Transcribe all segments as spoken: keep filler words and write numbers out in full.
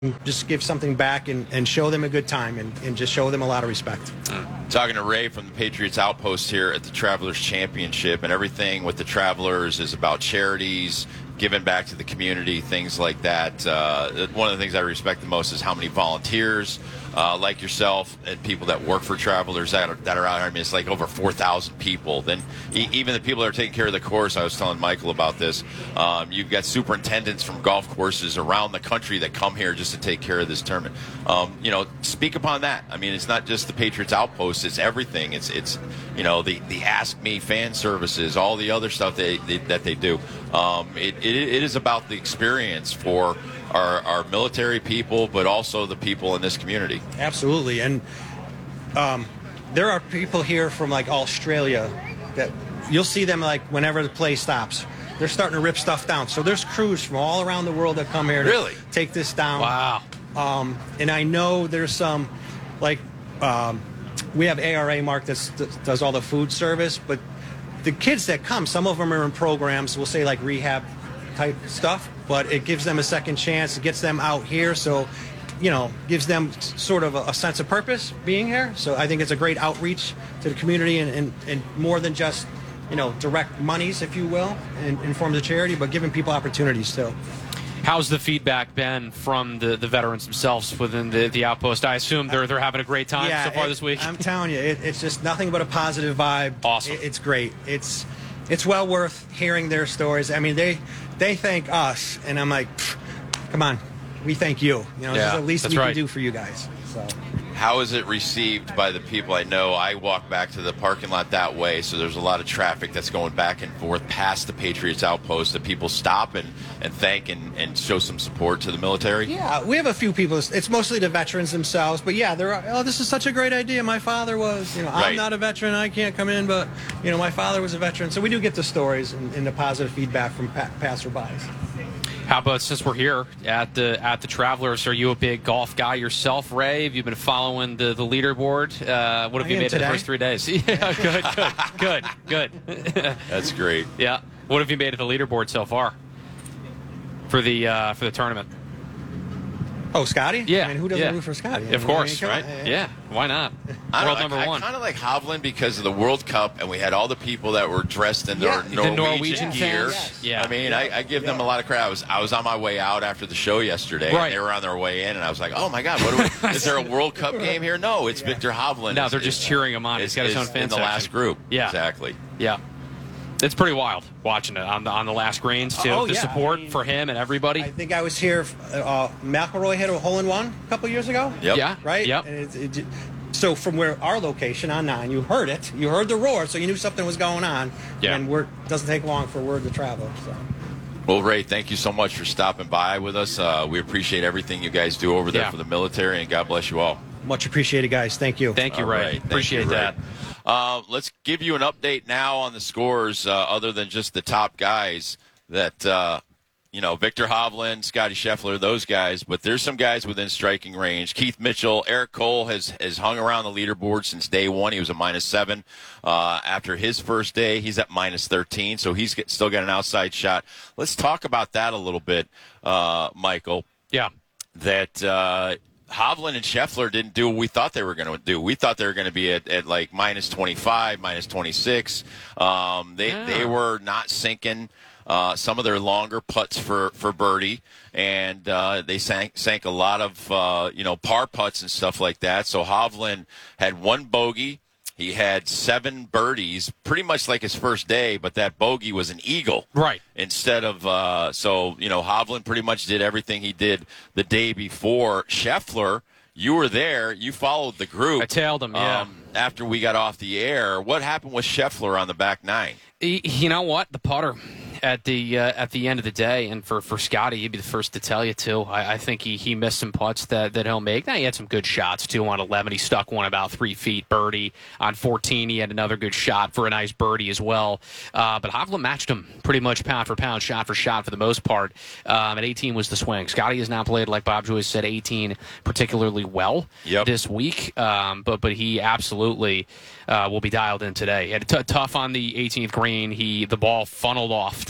just give something back and, and show them a good time and, and just show them a lot of respect. Talking to Ray from the Patriots Outpost here at the Travelers Championship, and everything with the Travelers is about charities, giving back to the community, things like that. Uh, one of the things I respect the most is how many volunteers uh, like yourself and people that work for Travelers that are, that are out here. I mean, it's like over four thousand people. Then e- even the people that are taking care of the course, I was telling Michael about this, um, you've got superintendents from golf courses around the country that come here just to take care of this tournament. Um, you know, speak upon that. I mean, it's not just the Patriots Outpost, it's everything. It's, it's you know, the, the Ask Me fan services, all the other stuff they, they, that they do. Um, it, it, it is about the experience for our, our military people, but also the people in this community. Absolutely. And um, there are people here from like Australia that you'll see them like whenever the play stops. They're starting to rip stuff down. So there's crews from all around the world that come here to really? take this down. Wow. Um, and I know there's some, like, um, we have A R A Mark that's, that does all the food service, but the kids that come, some of them are in programs, we'll say like rehab type stuff, but it gives them a second chance. It gets them out here, so, you know, gives them sort of a, a sense of purpose being here. So I think it's a great outreach to the community and, and, and more than just, you know, direct monies, if you will, in, in forms of charity, but giving people opportunities too. How's the feedback been from the, the veterans themselves within the, the outpost? I assume they're they're having a great time yeah, so far it, this week. I'm telling you, it, it's just nothing but a positive vibe. Awesome. It, it's great. It's it's well worth hearing their stories. I mean, they they thank us, and I'm like, come on, we thank you. You know, Yeah, this is the least that's we right. can do for you guys. So. How is it received by the people? I know I walk back to the parking lot that way, so there's a lot of traffic that's going back and forth past the Patriots Outpost that people stop and, and thank and, and show some support to the military. Yeah, we have a few people. It's mostly the veterans themselves, but yeah, they're oh, this is such a great idea. My father was, you know, I'm Right. not a veteran, I can't come in, but you know, my father was a veteran. So we do get the stories and, and the positive feedback from pa- passerbys. How about, since we're here at the at the Travelers, are you a big golf guy yourself, Ray? Have you been following the, the leaderboard? Uh, what have I you am made today. of the first three days? Yeah, good, good, good, good. That's great. Yeah. What have you made of the leaderboard so far for the uh, for the tournament? Oh, Scotty? Yeah. I mean, who doesn't yeah. root for Scotty? Of I mean, course, come right? on. Yeah. Why not? I, World don't, number I, one. I kind of like Hovland because of the World Cup, and we had all the people that were dressed in their Yeah. The Norwegian, Norwegian gear. fans? Yeah. I mean, I, I give them Yeah. a lot of credit. I was, I was on my way out after the show yesterday, Right. and they were on their way in, and I was like, oh, my God, what are we, is there a World Cup game here? No, it's Victor Hovland. No, is- they're just is- cheering him on. He's is- got his is own fan in the section. last group. Yeah. Exactly. Yeah. It's pretty wild watching it on the on the last greens too. Oh, the yeah. support I mean, for him and everybody. I think I was here. Uh, McElroy hit a hole in one a couple years ago. Yep. Yeah. Right. Yep. And it, it, so from where our location on nine, you heard it. You heard the roar, so you knew something was going on. Yeah. And word doesn't take long for word to travel. So. Well, Ray, thank you so much for stopping by with us. Uh, we appreciate everything you guys do over there Yeah. for the military, and God bless you all. Much appreciated, guys. Thank you. Thank you, All Ray. right. Thank Appreciate you, Ray. that. Uh, let's give you an update now on the scores, uh, other than just the top guys that, uh, you know, Victor Hovland, Scotty Scheffler, those guys. But there's some guys within striking range. Keith Mitchell, Eric Cole has, has hung around the leaderboard since day one. He was a minus seven. Uh, after his first day, he's at minus thirteen, so he's get, still got an outside shot. Let's talk about that a little bit, uh, Michael. Yeah. That uh, Hovland and Scheffler didn't do what we thought they were going to do. We thought they were going to be at, at like minus twenty-five, minus twenty-six. Um, they Yeah. they were not sinking uh, some of their longer putts for, for birdie, and uh, they sank sank a lot of uh, you know par putts and stuff like that. So Hovland had one bogey. He had seven birdies, pretty much like his first day, but that bogey was an eagle. Right. Instead of, uh, so, you know, Hovland pretty much did everything he did the day before. Scheffler, you were there. You followed the group. I tailed him, yeah. Um, after we got off the air. What happened with Scheffler on the back nine? You know what? The putter at the uh, at the end of the day, and for, for Scotty, he'd be the first to tell you, too. I, I think he, he missed some putts that, that he'll make. Now, he had some good shots, too, on eleven. He stuck one about three feet birdie. On fourteen, he had another good shot for a nice birdie as well. Uh, but Hovland matched him pretty much pound for pound, shot for shot for the most part. Um, at eighteen was the swing. Scotty has now played, like Bob Joyce said, eighteen particularly well Yep. this week. Um, but, but he absolutely uh, will be dialed in today. He had t- tough on the eighteenth green. He The ball funneled off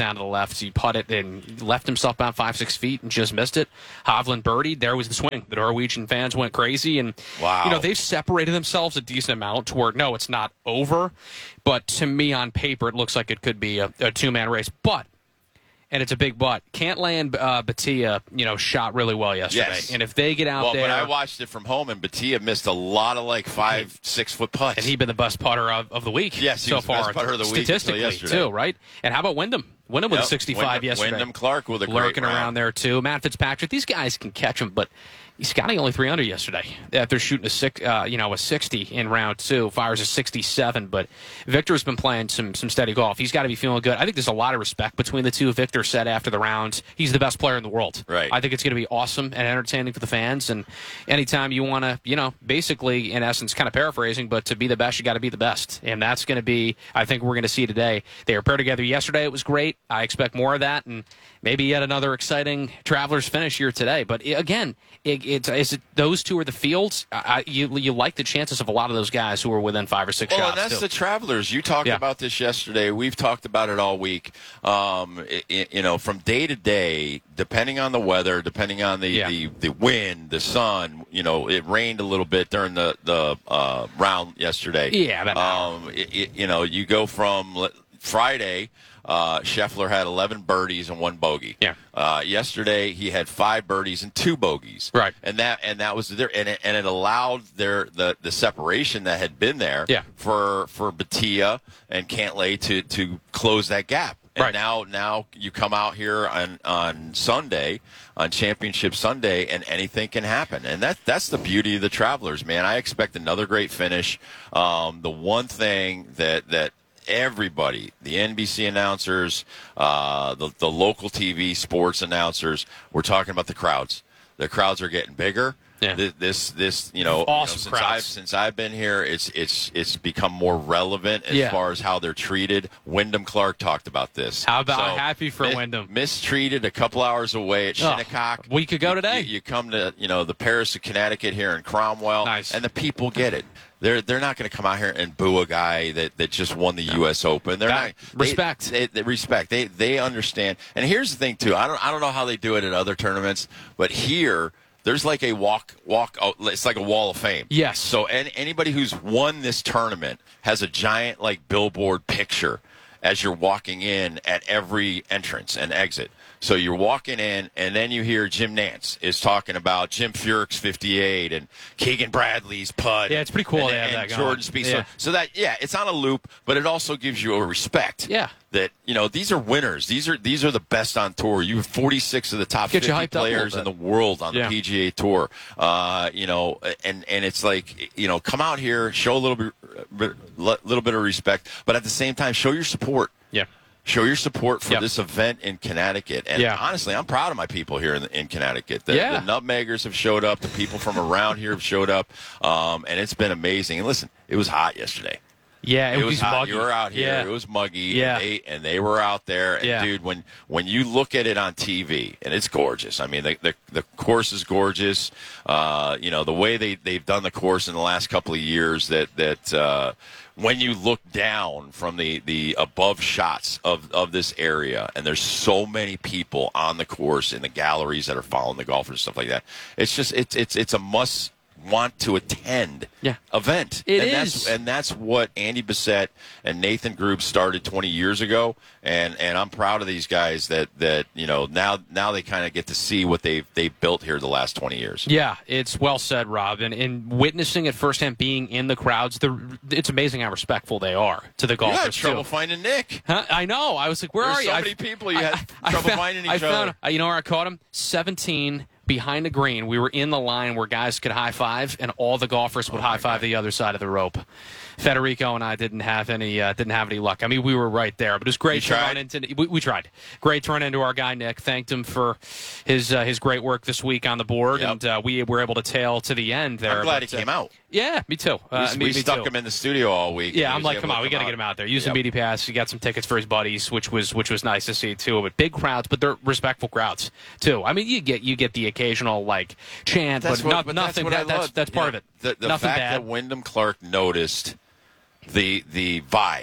down to the left. He putted and left himself about five, six feet and just missed it. Hovland birdied. There was the swing. The Norwegian fans went crazy. And, wow. you know, they've separated themselves a decent amount to where, no, it's not over. But to me, on paper, it looks like it could be a, a two-man race. But, and it's a big but, Cantlay and uh, Batia, you know, shot really well yesterday. Yes. And if they get out well, there. Well, but I watched it from home, and Batia missed a lot of, like, five, six-foot putts. And he'd been the best putter of, of the week yes, he so was far. the best putter of the week statistically, too, right? And how about Wyndham? Wyndham with yep. a sixty-five Wyndham, yesterday. Wyndham Clark with a great Lurking round. around there, too. Matt Fitzpatrick, these guys can catch them, but Scotty only three under yesterday after shooting a six, uh, you know, a sixty in round two. Fires a sixty-seven, but Victor's been playing some some steady golf. He's got to be feeling good. I think there's a lot of respect between the two. Victor said after the round, he's the best player in the world. Right. I think it's going to be awesome and entertaining for the fans. And anytime you want to, you know, basically, in essence, kind of paraphrasing, but to be the best, you got to be the best. And that's going to be, I think we're going to see today. They were paired together yesterday. It was great. I expect more of that, and maybe yet another exciting Travelers finish here today. But again, it, it's, is it those two are the fields? I, you you like the chances of a lot of those guys who are within five or six well, shots. and that's too. the Travelers. You talked Yeah. about this yesterday. We've talked about it all week. Um, it, it- you know, from day to day, depending on the weather, depending on the, Yeah. the, the wind, the sun. You know, it rained a little bit during the the uh, round yesterday. Yeah, about an hour. um, it, it, you know, you go from le- Friday. Uh, Scheffler had eleven birdies and one bogey. Yeah. Uh, yesterday he had five birdies and two bogeys. Right. And that and that was there, and it, and it allowed their the, the separation that had been there. Yeah. For for Batia and Cantlay to to close that gap. And Right. now now you come out here on on Sunday, on Championship Sunday, and anything can happen. And that that's the beauty of the Travelers, man. I expect another great finish. Um, the one thing that that everybody, the N B C announcers, uh, the, the local T V sports announcers, we're talking about the crowds. The crowds are getting bigger. Yeah. This, this, this, you know, Awesome you know, since crowds. I've since I've been here, it's it's it's become more relevant as Yeah. far as how they're treated. Wyndham Clark talked about this. How about So, happy for mi- Wyndham? Mistreated a couple hours away at Oh, Shinnecock. week ago today. You, you come to you know the Paris of Connecticut here in Cromwell, Nice. and the people get it. They're they're not going to come out here and boo a guy that, that just won the U S Open. They're That- not they- respect. They, they respect. They they understand. And here's the thing too. I don't I don't know how they do it at other tournaments, but here there's like a walk walk. Oh, it's like a wall of fame. Yes. So any, anybody who's won this tournament has a giant like billboard picture as you're walking in at every entrance and exit. So you're walking in, and then you hear Jim Nantz is talking about Jim Furyk's fifty-eight and Keegan Bradley's putt. Yeah, it's pretty cool And, they have and that going. Jordan Spieth. Yeah. So, so that yeah, it's on a loop, but it also gives you a respect. Yeah. That you know these are winners. These are these are the best on tour. You have forty-six of the top Get you fifty hyped up a little players in bit. the world on Yeah. the P G A Tour. Uh, you know, and and it's like you know, come out here, show a little bit, bit little bit of respect, but at the same time, show your support. Yeah. Show your support for Yep. this event in Connecticut. And Yeah. honestly, I'm proud of my people here in, in Connecticut. The, Yeah. the Nutmeggers have showed up. The people from around here have showed up. Um, and it's been amazing. And listen, it was hot yesterday. Yeah, it, It was hot. muggy. You were out here. Yeah. It was muggy. Yeah. And they, and they were out there. And, Yeah. dude, when, when you look at it on T V, and it's gorgeous. I mean, the, the, the course is gorgeous. Uh, you know, the way they, they've done the course in the last couple of years that, that uh, when you look down from the, the above shots of, of this area, and there's so many people on the course in the galleries that are following the golfers and stuff like that, it's just it's it's it's a must want to attend Yeah. event. It and is. That's, and that's what Andy Bissett and Nathan Group started twenty years ago. And and I'm proud of these guys that, that you know now now they kind of get to see what they've they've built here the last twenty years. Yeah, it's well said, Rob. And, and witnessing it firsthand, being in the crowds, the, it's amazing how respectful they are to the You golfers, had trouble too. finding Nick. Huh? I know. I was like, where There's are you? so I- many people you had trouble found, finding I each found, other. You know where I caught him? seventeen behind the green. We were in the line where guys could high five, and all the golfers would Oh, high five the other side of the rope. Federico and I didn't have any uh, didn't have any luck. I mean, we were right there, but it was great You to tried? run into. We, we tried. Great to run into our guy Nick. Thanked him for his uh, his great work this week on the board, Yep. and uh, we were able to tail to the end there. I'm glad but, he came uh, out. Yeah, me too. Uh, we me, we me stuck too. him in the studio all week. Yeah, and he I'm was like, able come to on, we got to get him out there. Use some Yep. B D Pass. He got some tickets for his buddies, which was which was nice to see too. But big crowds, but they're respectful crowds too. I mean, you get you get the occasional like chant, That's but, what, not, but nothing. That's, what that, I that's loved. that's You part know, of it. The, the nothing fact bad. that Wyndham Clark noticed the the vibe, the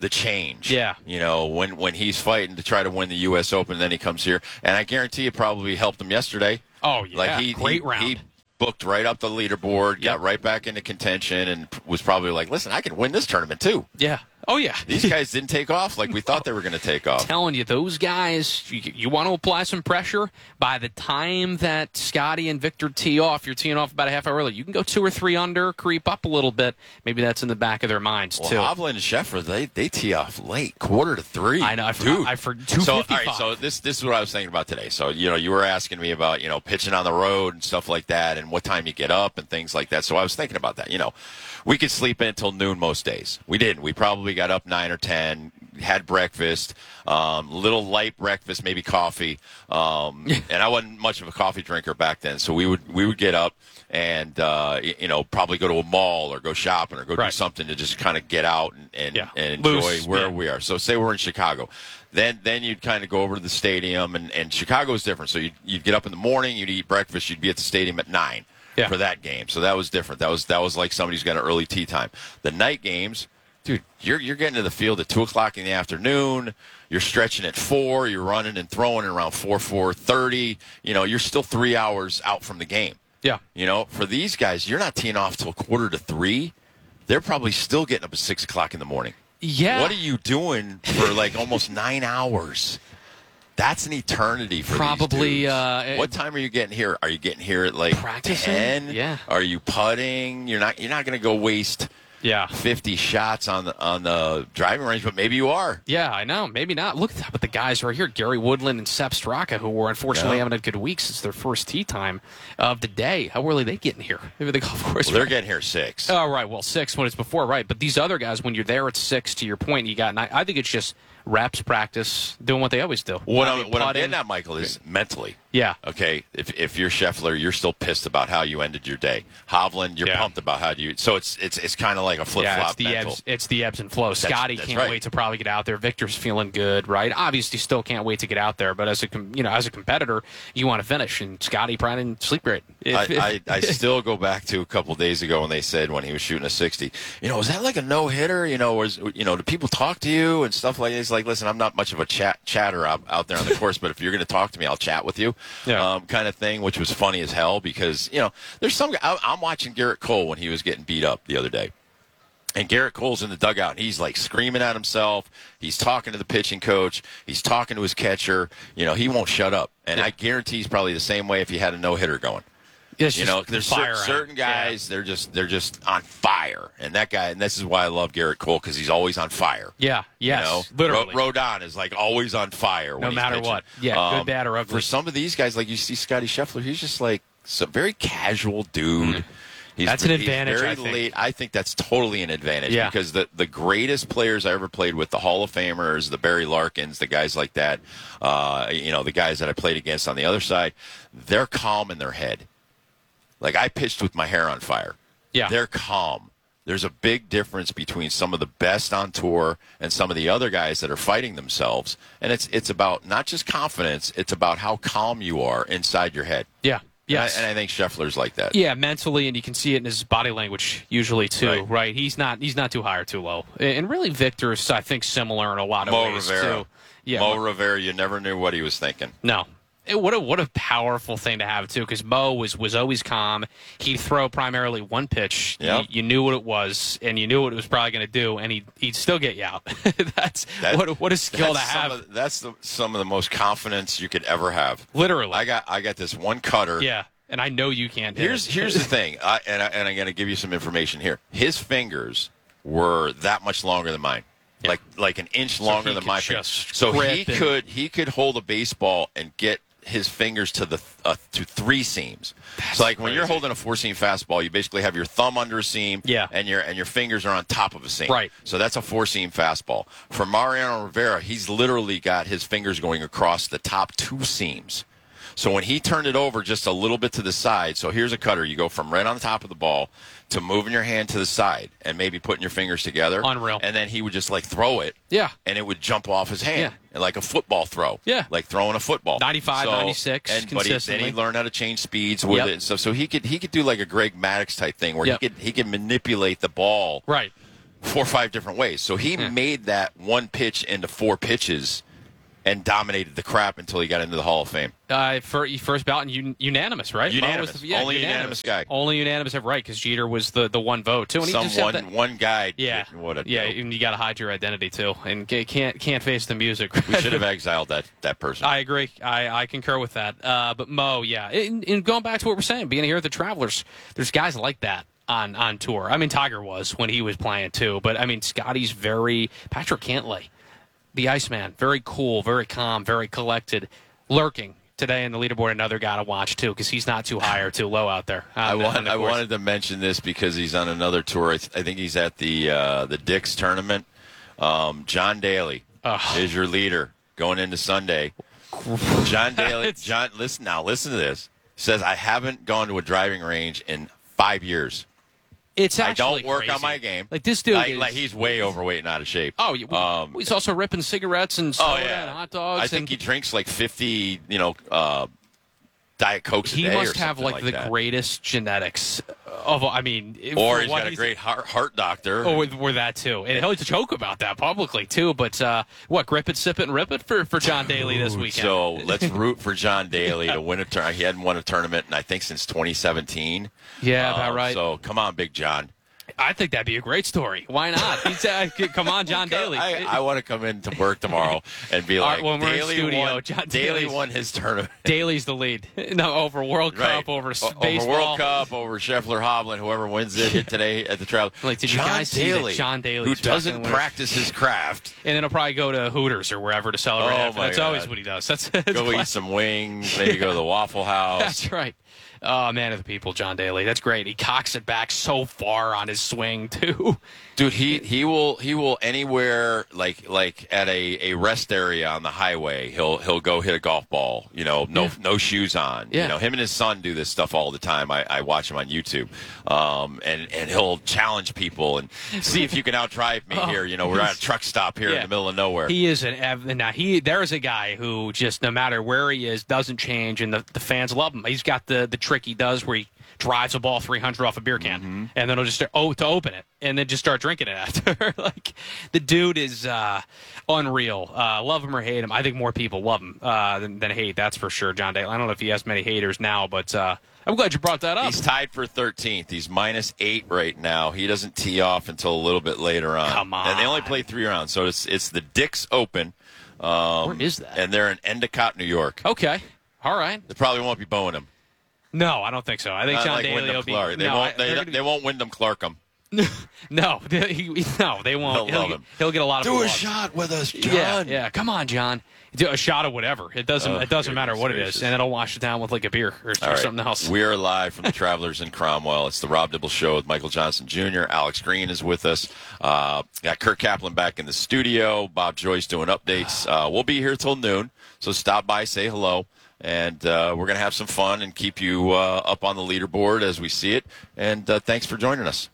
the change. Yeah. You know, when, when he's fighting to try to win the U S Open, then he comes here. And I guarantee it probably helped him yesterday. Oh, yeah. Like he, Great he, round. He booked right up the leaderboard, Yep. got right back into contention, and was probably like, listen, I can win this tournament too. Yeah. Oh, yeah. These guys didn't take off like we thought they were going to take off. Telling you, those guys, you, you want to apply some pressure. By the time that Scotty and Victor tee off, you're teeing off about a half hour early. You can go two or three under, creep up a little bit. Maybe that's in the back of their minds, Well, too. Hovland and Scheffler, they, they tee off late, quarter to three. I know. I forgot. Dude. I for So, all right, 255. so this this is what I was thinking about today. So, you know, you were asking me about, you know, pitching on the road and stuff like that and what time you get up and things like that. So I was thinking about that. You know, we could sleep in until noon most days. We didn't. We probably got up nine or ten, had breakfast, um, little light breakfast, maybe coffee. Um, and I wasn't much of a coffee drinker back then. So we would we would get up and, uh, y- you know, probably go to a mall or go shopping or go do Right. something to just kind of get out and, and, Yeah. and enjoy Loose, where yeah. we are. So say we're in Chicago. Then then you'd kind of go over to the stadium, and, and Chicago is different. So you'd, you'd get up in the morning, you'd eat breakfast, you'd be at the stadium at nine Yeah. for that game. So that was different. That was that was like somebody's got an early tea time. The night games, dude, you're you're getting to the field at two o'clock in the afternoon. You're stretching at four. You're running and throwing at around four four thirty. You know, you're still three hours out from the game. Yeah. You know, for these guys, you're not teeing off till quarter to three. They're probably still getting up at six o'clock in the morning. Yeah. What are you doing for like almost nine hours? That's an eternity for Probably, these dudes. uh, what time are you getting here? Are you getting here at like Practicing? ten? Yeah. Are you putting? You're not. You're not going to go waste Yeah. fifty shots on the on the driving range, but maybe you are. Yeah, I know. Maybe not. Look at the guys right here, Gary Woodland and Sepp Straka, who were unfortunately Yeah. having a good week since their first tee time of the day. How early are they getting here? Maybe the golf course. Well, they're right? getting here six. Oh, right. Well, six when it's before, right. But these other guys, when you're there at six, to your point, you got nine. I think it's just reps, practice, doing what they always do. What, I I'm, mean, what I'm putting- getting at, Michael, is mentally. Yeah. Okay, if if you're Scheffler, you're still pissed about how you ended your day. Hovland, you're Yeah. pumped about how you. So it's it's it's kind of like a flip Yeah, flop it's the mental. ebbs. It's the ebbs and flows. Scotty that's can't right. wait to probably get out there. Victor's feeling good, right? Obviously, still can't wait to get out there. But as a com- you know, as a competitor, you want to finish. And Scotty probably didn't sleep great. If- I, I, I still go back to a couple days ago when they said when he was shooting a sixty, you know, was that like a no hitter? You know, was you know, do people talk to you and stuff like that? He's like, listen, I'm not much of a chat chatter out, out there on the course, but if you're going to talk to me, I'll chat with you, Yeah. um, kind of thing, which was funny as hell because you know, there's some. guy- I, I'm watching Garrett Cole when he was getting beat up the other day. And Garrett Cole's in the dugout, and he's like screaming at himself. He's talking to the pitching coach. He's talking to his catcher. You know, he won't shut up. And Yeah. I guarantee he's probably the same way if he had a no hitter going. It's You just know, there's fire cer- out. certain Yeah. guys they're just they're just on fire, and that guy, and this is why I love Garrett Cole because he's always on fire. Yeah. Yes. You know, literally. Ro- Rodon is like always on fire. No when he's matter pitching. what. Yeah, good, Um, bad, or ugly. For some of these guys, like you see Scotty Scheffler, he's just like a very casual dude. He's, That's an he's advantage, Very I think. late. I think that's totally an advantage Yeah. because the the greatest players I ever played with, the Hall of Famers, the Barry Larkins, the guys like that, uh, you know, the guys that I played against on the other side, they're calm in their head. Like I pitched with my hair on fire. Yeah. They're calm. There's a big difference between some of the best on tour and some of the other guys that are fighting themselves. And it's it's about not just confidence, it's about how calm you are inside your head. Yeah. And I- Yes. And I, think Scheffler's like that. Yeah, mentally, and you can see it in his body language usually too. Right. Right? He's not he's not too high or too low, and really Victor's I think similar in a lot of Mo ways Rivera. too. Yeah, Mo Mo- Rivera, you never knew what he was thinking. no. It, what a what a powerful thing to have too, because Mo was was always calm. He'd throw primarily one pitch. Yep. You, you knew what it was, and you knew what it was probably going to do, and he he'd still get you out. that's That- what a, what a skill to That's some have. of, that's the, some of the most confidence you could ever have. Literally. I got I got this one cutter. Yeah, and I know you can't. hit Here's it. here's the thing, I, and I, and I'm going to give you some information here. His fingers were that much longer than mine, Yeah. like like an inch longer he than could my just fingers. So he grip and- could he could hold a baseball and get his fingers to the uh, to three seams. That's so like when you're crazy. holding a four seam fastball, you basically have your thumb under a seam, Yeah. and your and your fingers are on top of a seam. Right. So that's a four seam fastball. For Mariano Rivera, he's literally got his fingers going across the top two seams. So when he turned it over just a little bit to the side, so here's a cutter. You go from right on the top of the ball to moving your hand to the side and maybe putting your fingers together. Unreal. And then he would just like throw it. Yeah. And it would jump off his hand. Yeah. Like a football throw. Yeah. Like throwing a football. ninety-five, ninety-six And, but he, then consistently. he learned how to change speeds with Yep. it and stuff. So he could he could do like a Greg Maddux type thing where Yep. he could he could manipulate the ball Right. four or five different ways. So he Yeah. made that one pitch into four pitches and dominated the crap until he got into the Hall of Fame. Uh, for first ballot and un- unanimous, right? Mo Unanimous. was the- yeah, Only unanimous guy. Only unanimous, right? Because Jeter was the, the one vote too. And he Some just had one that- one guy. Yeah, What a yeah. dope. And you got to hide your identity too, and ca- can't can't face the music. We should have exiled that that person. I agree. I, I concur with that. Uh, but Mo, yeah. And, and going back to what we're saying, being here at the Travelers, there's guys like that on, on tour. I mean, Tiger was when he was playing too. But, I mean, Scotty's very – Patrick Cantlay, the Iceman, very cool, very calm, very collected, lurking today in the leaderboard. Another guy to watch too because he's not too high or too low out there. I, on the- want, on the I course. wanted to mention this because he's on another tour. I, th- I think he's at the uh, the Dick's tournament. Um, John Daly Ugh. is your leader going into Sunday. John Daly, It's- John, listen now, listen to this. Says I haven't gone to a driving range in five years. It's I actually don't work crazy. on my game. Like this dude like, is, like he's way overweight and out of shape. Oh, yeah, well, Um, he's also ripping cigarettes and soda oh yeah, and hot dogs. I think and he drinks like fifty, you know, uh, Diet Cokes a he day must or have something like, like the that. greatest genetics of. I mean, Or for he's what got a great heart, heart doctor. Oh, with- we're that too, and he'll joke about that publicly too. But uh, what, grip it, sip it, and rip it for, for John Daly this weekend. So let's root for John Daly to win a tournament. He hadn't won a tournament, in, I think, since twenty seventeen. Yeah, about Um, right. So come on, Big John. I think that'd be a great story. Why not? He's, uh, come on, John Daly. I, I want to come into work tomorrow and be All like, right, when we're in Daly, studio, won, John Daly Daly's- won his tournament. Daly's the lead. No, over World Cup, Right. over O- baseball. Over World Cup, over Scheffler, Hovland, whoever wins it hit today at the Travel. Like, did you John guys see that Daly, John Daly's who fucking doesn't winner? practice his craft, And then he'll probably go to Hooters or wherever to celebrate. Oh, after. my That's God. always what he does. That's, that's go class- eat some wings, maybe go to the Waffle House. That's right. Oh, man of the people, John Daly. That's great. He cocks it back so far on his swing, too. Dude, he, he will he will anywhere like like at a, a rest area on the highway. He'll he'll go hit a golf ball. You know, no Yeah. no shoes on. Yeah. You know, him and his son do this stuff all the time. I, I watch him on YouTube, um, and and he'll challenge people and see if you can outdrive me Oh, here. You know, we're at a truck stop here Yeah. in the middle of nowhere. He is an ev- now he there's a guy who just no matter where he is doesn't change, and the, the fans love him. He's got the the trick he does where he drives a ball three hundred off a beer can, Mm-hmm. and then he'll just start, oh to open it, and then just start drinking it after. Like the dude is uh, unreal. Uh, love him or hate him, I think more people love him uh, than, than hate. That's for sure. John Daly. I don't know if he has many haters now, but uh, I'm glad you brought that up. He's tied for thirteenth. He's minus eight right now. He doesn't tee off until a little bit later on. Come on. And they only play three rounds, so it's it's the Dick's Open. Um, Where is that? And they're in Endicott, New York. Okay, all right. They probably won't be bowing him. No, I don't think so. I think Not John like Daly Wyndham will be. Clark. They no, won't. I- They, they're gonna they won't Wyndham Clark him. be- no, he, no, they won't. They'll He'll, love get, him. he'll get a lot of Do a applause. shot with us, John. Yeah, yeah. Come on, John. Do a shot of whatever. It doesn't. Oh, it doesn't matter goodness what it gracious. is, and it'll wash it down with like a beer or, All or right. something else. We are live from the Travelers in Cromwell. It's the Rob Dibble Show with Michael Johnson Junior Alex Green is with us. Uh, got Kirk Kaplan back in the studio. Bob Joyce doing updates. Uh, we'll be here till noon, so stop by, say hello. And uh, we're going to have some fun and keep you uh, up on the leaderboard as we see it. And uh, thanks for joining us.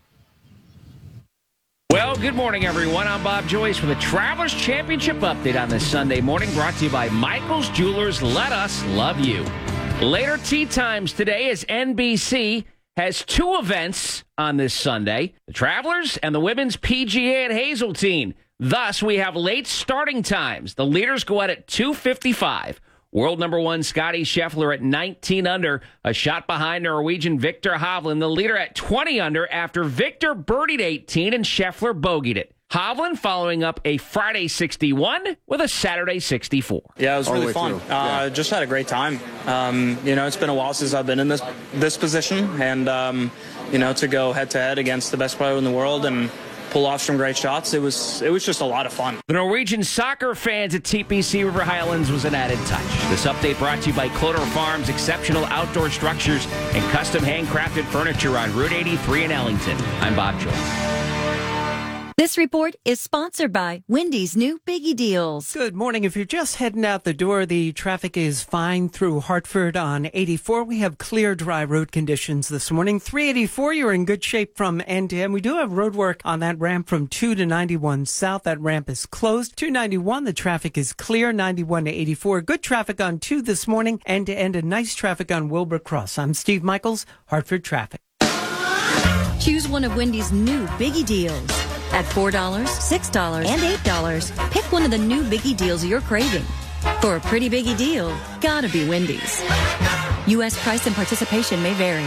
Well, good morning, everyone. I'm Bob Joyce with a Travelers Championship update on this Sunday morning, brought to you by Michael's Jewelers. Let us love you. Later tea times today as N B C has two events on this Sunday, the Travelers and the Women's P G A at Hazeltine. Thus, we have late starting times. The leaders go out at two fifty-five. World number one Scotty Scheffler at nineteen under, a shot behind Norwegian Victor Hovland, the leader at twenty under after Victor birdied eighteen and Scheffler bogeyed it. Hovland following up a Friday sixty-one with a Saturday sixty-four. Yeah, it was All the really way fun. through. Uh, Yeah. Just had a great time. Um, you know, it's been a while since I've been in this this position, and um, you know, to go head to head against the best player in the world and pull off some great shots, it was it was just a lot of fun. The Norwegian soccer fans at T P C River Highlands was an added touch. This update brought to you by Cloder Farms, exceptional outdoor structures and custom handcrafted furniture on Route eighty-three in Ellington. I'm Bob Joyce. This report is sponsored by Wendy's new Biggie Deals. Good morning. If you're just heading out the door, the traffic is fine through Hartford on eighty-four. We have clear, dry road conditions this morning. three eighty-four, you're in good shape from end to end. We do have road work on that ramp from two to ninety-one south. That ramp is closed. two ninety-one, the traffic is clear. ninety-one to eighty-four, good traffic on two this morning. End to end, and nice traffic on Wilbur Cross. I'm Steve Michaels, Hartford Traffic. Choose one of Wendy's new Biggie Deals. At four dollars, six dollars, and eight dollars, pick one of the new Biggie deals you're craving. For a pretty Biggie deal, gotta be Wendy's. U S price and participation may vary.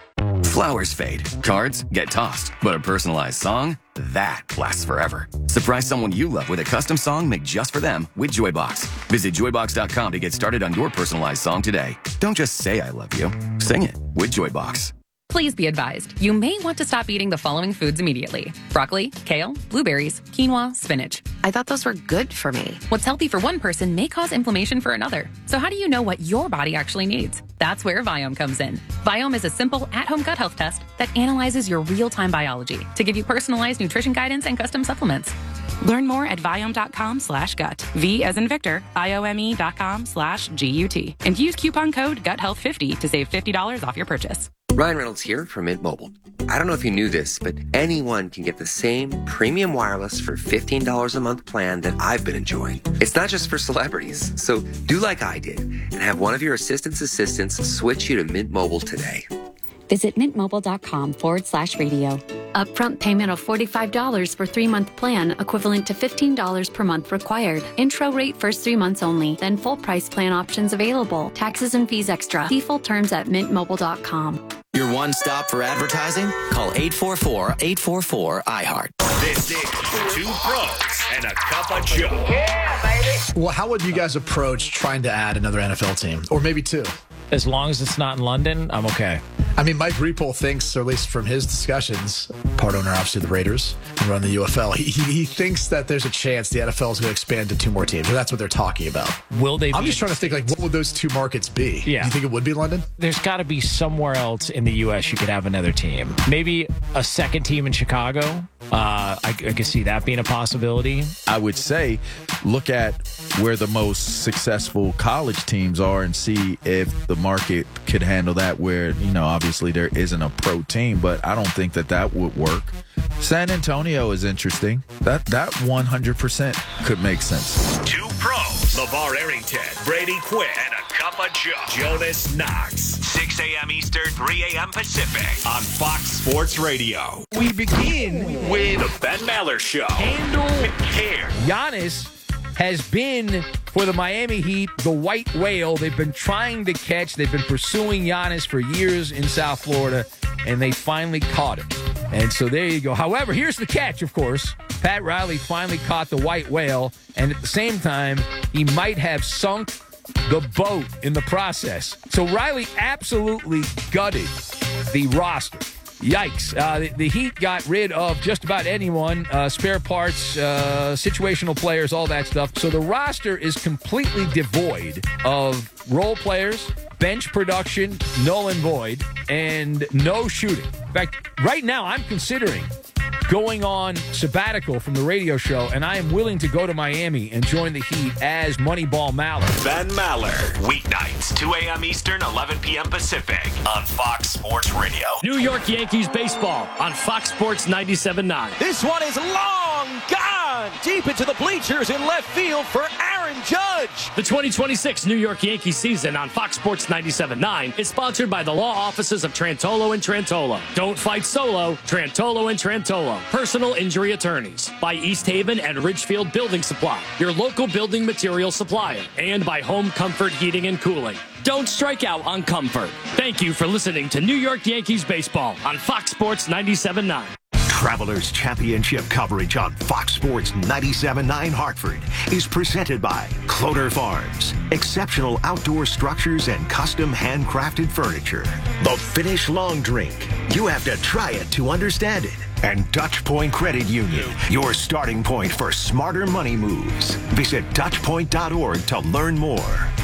Flowers fade, cards get tossed, but a personalized song, that lasts forever. Surprise someone you love with a custom song made just for them with Joybox. Visit joybox dot com to get started on your personalized song today. Don't just say I love you, sing it with Joybox. Please be advised, you may want to stop eating the following foods immediately. Broccoli, kale, blueberries, quinoa, spinach. I thought those were good for me. What's healthy for one person may cause inflammation for another. So how do you know what your body actually needs? That's where Viome comes in. Viome is a simple at-home gut health test that analyzes your real-time biology to give you personalized nutrition guidance and custom supplements. Learn more at Viome dot com slash gut. V as in Victor, I O M E dot com slash G U T. And use coupon code gut health fifty to save fifty dollars off your purchase. Ryan Reynolds here from Mint Mobile. I don't know if you knew this, but anyone can get the same premium wireless for fifteen dollars a month plan that I've been enjoying. It's not just for celebrities. So do like I did and have one of your assistant's assistants switch you to Mint Mobile today. Visit mintmobile.com forward slash radio. Upfront payment of forty-five dollars for three-month plan, equivalent to fifteen dollars per month required. Intro rate first three months only, then full price plan options available. Taxes and fees extra. See full terms at mint mobile dot com. Your one stop for advertising? Call eight four four, eight four four, I heart. This is Two Pros and a Cup of Joe. Yeah, baby. Well, how would you guys approach trying to add another N F L team? Or maybe two? As long as it's not in London, I'm okay. I mean, Mike Repole thinks, or at least from his discussions, part owner, obviously, the Raiders, and run the U F L, he, he, he thinks that there's a chance the N F L is going to expand to two more teams, or that's what they're talking about. Will they? I'm just trying to think, like, what would those two markets be? Yeah. Do you think it would be London? There's got to be somewhere else in the U S you could have another team. Maybe a second team in Chicago. Uh, I, I could see that being a possibility. I would say look at where the most successful college teams are and see if the market could handle that, where, you know, obviously there isn't a pro team, but I don't think that that would work. San Antonio is interesting. That that one hundred percent could make sense. Two Pros, LeVar Arrington, Brady Quinn, and a Cup of Joe. Jonas Knox, six a.m. Eastern, three a.m. Pacific on Fox Sports Radio. We begin with the Ben Maller Show. Handle with care. Giannis has been, for the Miami Heat, the white whale they've been trying to catch. They've been pursuing Giannis for years in South Florida, and they finally caught him. And so there you go. However, here's the catch, of course. Pat Riley finally caught the white whale, and at the same time, he might have sunk the boat in the process. So Riley absolutely gutted the roster. Yikes. Uh, the, the Heat got rid of just about anyone, uh, spare parts, uh, situational players, all that stuff. So the roster is completely devoid of role players, bench production, null and void, and no shooting. In fact, right now I'm considering going on sabbatical from the radio show, and I am willing to go to Miami and join the Heat as Moneyball Maller. Ben Maller, weeknights, two a.m. Eastern, eleven p.m. Pacific on Fox Sports Radio. New York Yankees baseball on Fox Sports ninety-seven point nine. This one is long gone, deep into the bleachers in left field for Aaron Judge. The twenty twenty-six New York Yankees season on Fox Sports ninety-seven point nine is sponsored by the law offices of Trantolo and Trantolo. Don't fight solo, Trantolo and Trantolo. Personal injury attorneys. By East Haven and Ridgefield Building Supply, your local building material supplier. And by Home Comfort Heating and Cooling. Don't strike out on comfort. Thank you for listening to New York Yankees baseball on Fox Sports ninety-seven point nine. Travelers Championship coverage on Fox Sports ninety-seven point nine Hartford is presented by Cloder Farms. Exceptional outdoor structures and custom handcrafted furniture. The Finnish Long Drink. You have to try it to understand it. And Dutch Point Credit Union, your starting point for smarter money moves. Visit dutch point dot org to learn more.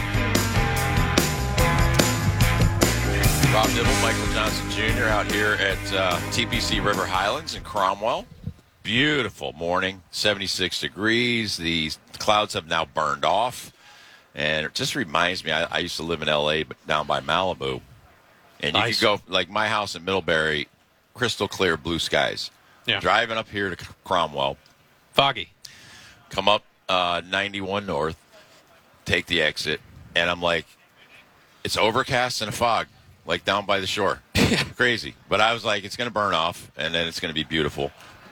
Rob Dibble, Michael Johnson Junior out here at uh, T P C River Highlands in Cromwell. Beautiful morning, seventy-six degrees. The clouds have now burned off. And it just reminds me, I, I used to live in L A but down by Malibu. And you Nice. could go, like my house in Middlebury, crystal clear blue skies. Yeah. Driving up here to Cromwell. Foggy. Come up uh, ninety-one North, take the exit, and I'm like, it's overcast and a fog, like down by the shore. Crazy. But I was like, it's going to burn off, and then it's going to be beautiful.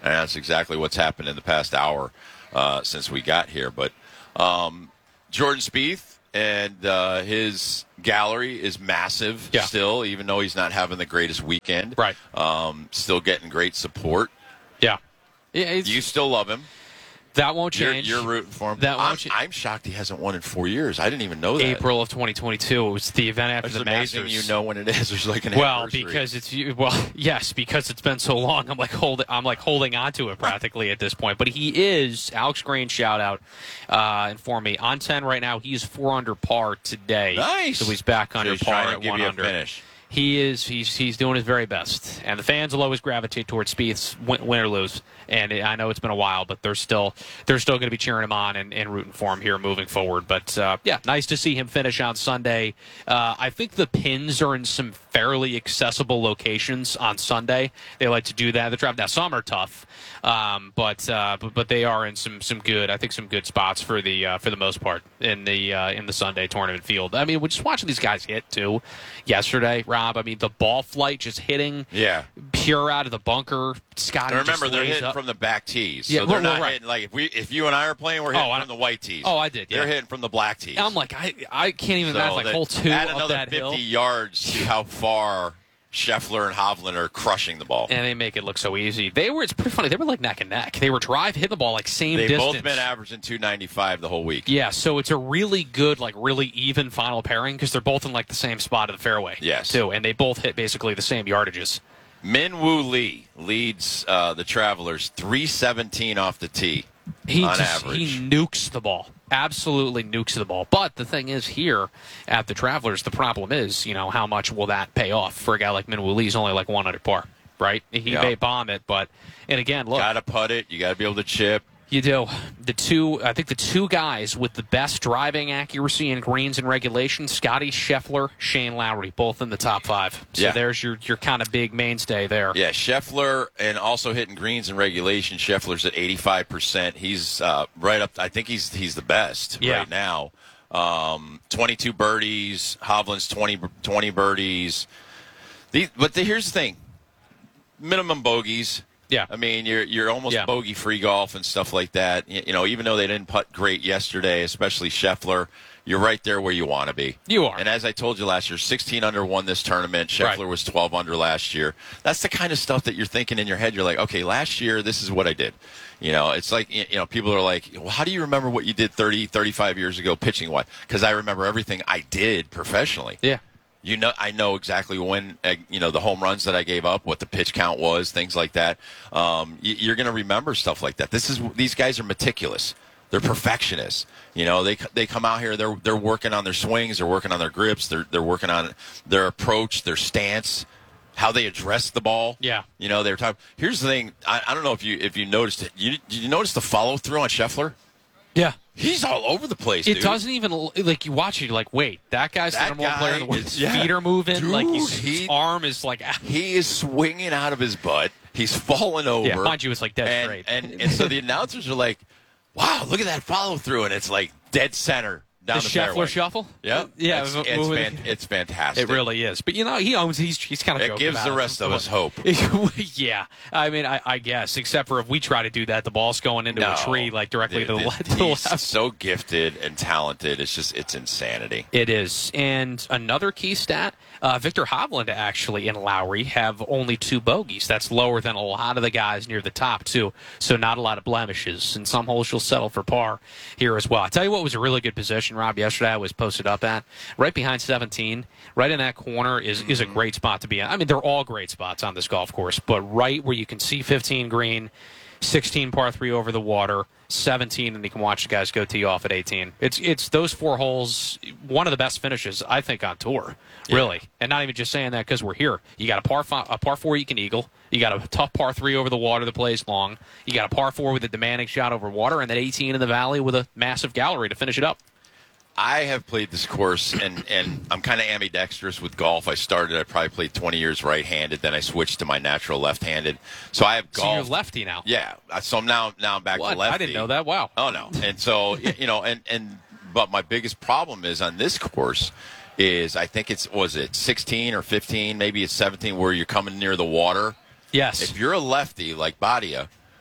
And that's exactly what's happened in the past hour uh, since we got here. But um, Jordan Spieth and uh, his gallery is massive yeah. still, even though he's not having the greatest weekend. Right. Um, still getting great support. Yeah. yeah you still love him. That won't change. You're, you're rooting for him. That won't I'm, change. I'm shocked he hasn't won in four years. I didn't even know that. April of twenty twenty-two. It was the event after it's the amazing Masters. You know when it is. There's like an well anniversary. because it's well yes because it's been so long. I'm like holding I'm like holding on to it practically at this point. But he is Alex Green. Shout out uh, inform me on ten right now. He's four under par today. Nice. So he's back under so he's par trying to at give one you a under. finish. He is. He's he's doing his very best, and the fans will always gravitate towards Spieth's win, win or lose. And I know it's been a while, but they're still they're still going to be cheering him on and, and rooting for him here moving forward. But uh, yeah, nice to see him finish on Sunday. Uh, I think the pins are in some fairly accessible locations on Sunday. They like to do that. The drive now some are tough, um, but, uh, but but they are in some some good. I think some good spots for the uh, for the most part in the uh, in the Sunday tournament field. I mean, we're just watching these guys hit too. Yesterday, Rob. I mean, the ball flight just hitting yeah. pure out of the bunker. Scotty and remember, just they're lays hitting up. from the back tees. Yeah, so they're well, not right. hitting like if we if you and I are playing, we're hitting Oh, I- from the white tees. Oh, I did. Yeah. They're hitting from the black tees. I'm like, I I can't even so imagine like that- hole two add up another that fifty hill. yards to how far Scheffler and Hovland are crushing the ball. And they make it look so easy. They were. It's pretty funny. They were like neck and neck. They were drive, hit the ball like same They've distance. both been averaging two ninety-five the whole week. Yeah, so it's a really good, like really even final pairing because they're both in like the same spot of the fairway. Yes. too, and they both hit basically the same yardages. Min Woo Lee leads uh, the Travelers three seventeen off the tee He on just, average. he nukes the ball. Absolutely nukes the ball. But the thing is, here at the Travelers, the problem is, you know, how much will that pay off for a guy like Min Woo Lee? He's only like one under par, right? He Yeah. may bomb it, but and again, look, Got to putt it. You got to be able to chip. you do. The two, I think the two guys with the best driving accuracy in greens and regulation, Scotty Scheffler, Shane Lowry, both in the top five. So Yeah. there's your, your kind of big mainstay there. Yeah, Scheffler, and also hitting greens in regulation. Scheffler's at eighty-five percent. He's uh, right up. I think he's he's the best Yeah. right now. Um, twenty-two birdies. Hovland's twenty, twenty birdies. These, but the, here's the thing: minimum bogeys. Yeah. I mean, you're you're almost Yeah. bogey-free golf and stuff like that. You, you know, even though they didn't putt great yesterday, especially Scheffler, you're right there where you want to be. You are. And as I told you last year, sixteen under won this tournament. Scheffler Right. was twelve under last year. That's the kind of stuff that you're thinking in your head. You're like, okay, last year, this is what I did. You know, it's like, you know, people are like, well, how do you remember what you did thirty, thirty-five years ago pitching-wise? Because I remember everything I did professionally. Yeah. You know, I know exactly when, uh, you know, the home runs that I gave up, what the pitch count was, things like that. Um, y- you're going to remember stuff like that. This is these guys are meticulous. They're perfectionists. You know, they they come out here. They're they're working on their swings. They're working on their grips. They're they're working on their approach, their stance, how they address the ball. Yeah. You know, they're talking. Here's the thing. I, I don't know if you if you noticed it. You did you notice the follow through on Scheffler? Yeah. He's all over the place. It dude. doesn't even, like, you watch it, you're like, wait, that guy's That the number one player in the guy world. is- His yeah. feet are moving. Dude, like, he's, his he- arm is like, He is swinging out of his butt. He's falling over. yeah, mind you, it's like dead and, straight. And, and so the announcers are like, wow, look at that follow through. And it's like dead center down the the, Scheffler fairway. shuffle? Yeah. Yeah, It's, it was- it's, moving- fan, it's fantastic. It really is. But, you know, he owns, he's, he's kind of It joking gives about the it. rest of us hope. Yeah. I mean, I, I guess, except for if we try to do that, the ball's going into No. a tree, like, directly to the Dude, left. To the He's left. so gifted and talented. It's just, it's insanity. It is. And another key stat, uh, Victor Hovland actually and Lowry have only two bogeys. That's lower than a lot of the guys near the top, too. So not a lot of blemishes. And some holes you'll settle for par here as well. I tell you what was a really good position, Rob, yesterday I was posted up at. Right behind seventeen, right in that corner is, is a great spot to be in. I mean, they're all great spots on this golf course, but right where you can see fifteen green, sixteen par three over the water, seventeen, and you can watch the guys go tee off at eighteen. It's it's those four holes, one of the best finishes I think on tour, really. And not even just saying that because we're here. You got a par five, a par four you can eagle. You got a tough par three over the water that plays long. You got a par four with a demanding shot over water, and then eighteen in the valley with a massive gallery to finish it up. I have played this course, and, and I'm kind of ambidextrous with golf. I started, I probably played twenty years right-handed, then I switched to my natural left-handed. So I have So golf. you're lefty now. Yeah, so I'm now now I'm back What? to lefty. I didn't know that. Wow. Oh no, and so y- you know, and and but my biggest problem is on this course is I think it's was it sixteen or fifteen, maybe it's seventeen, where you're coming near the water. Yes. If you're a lefty like Badia,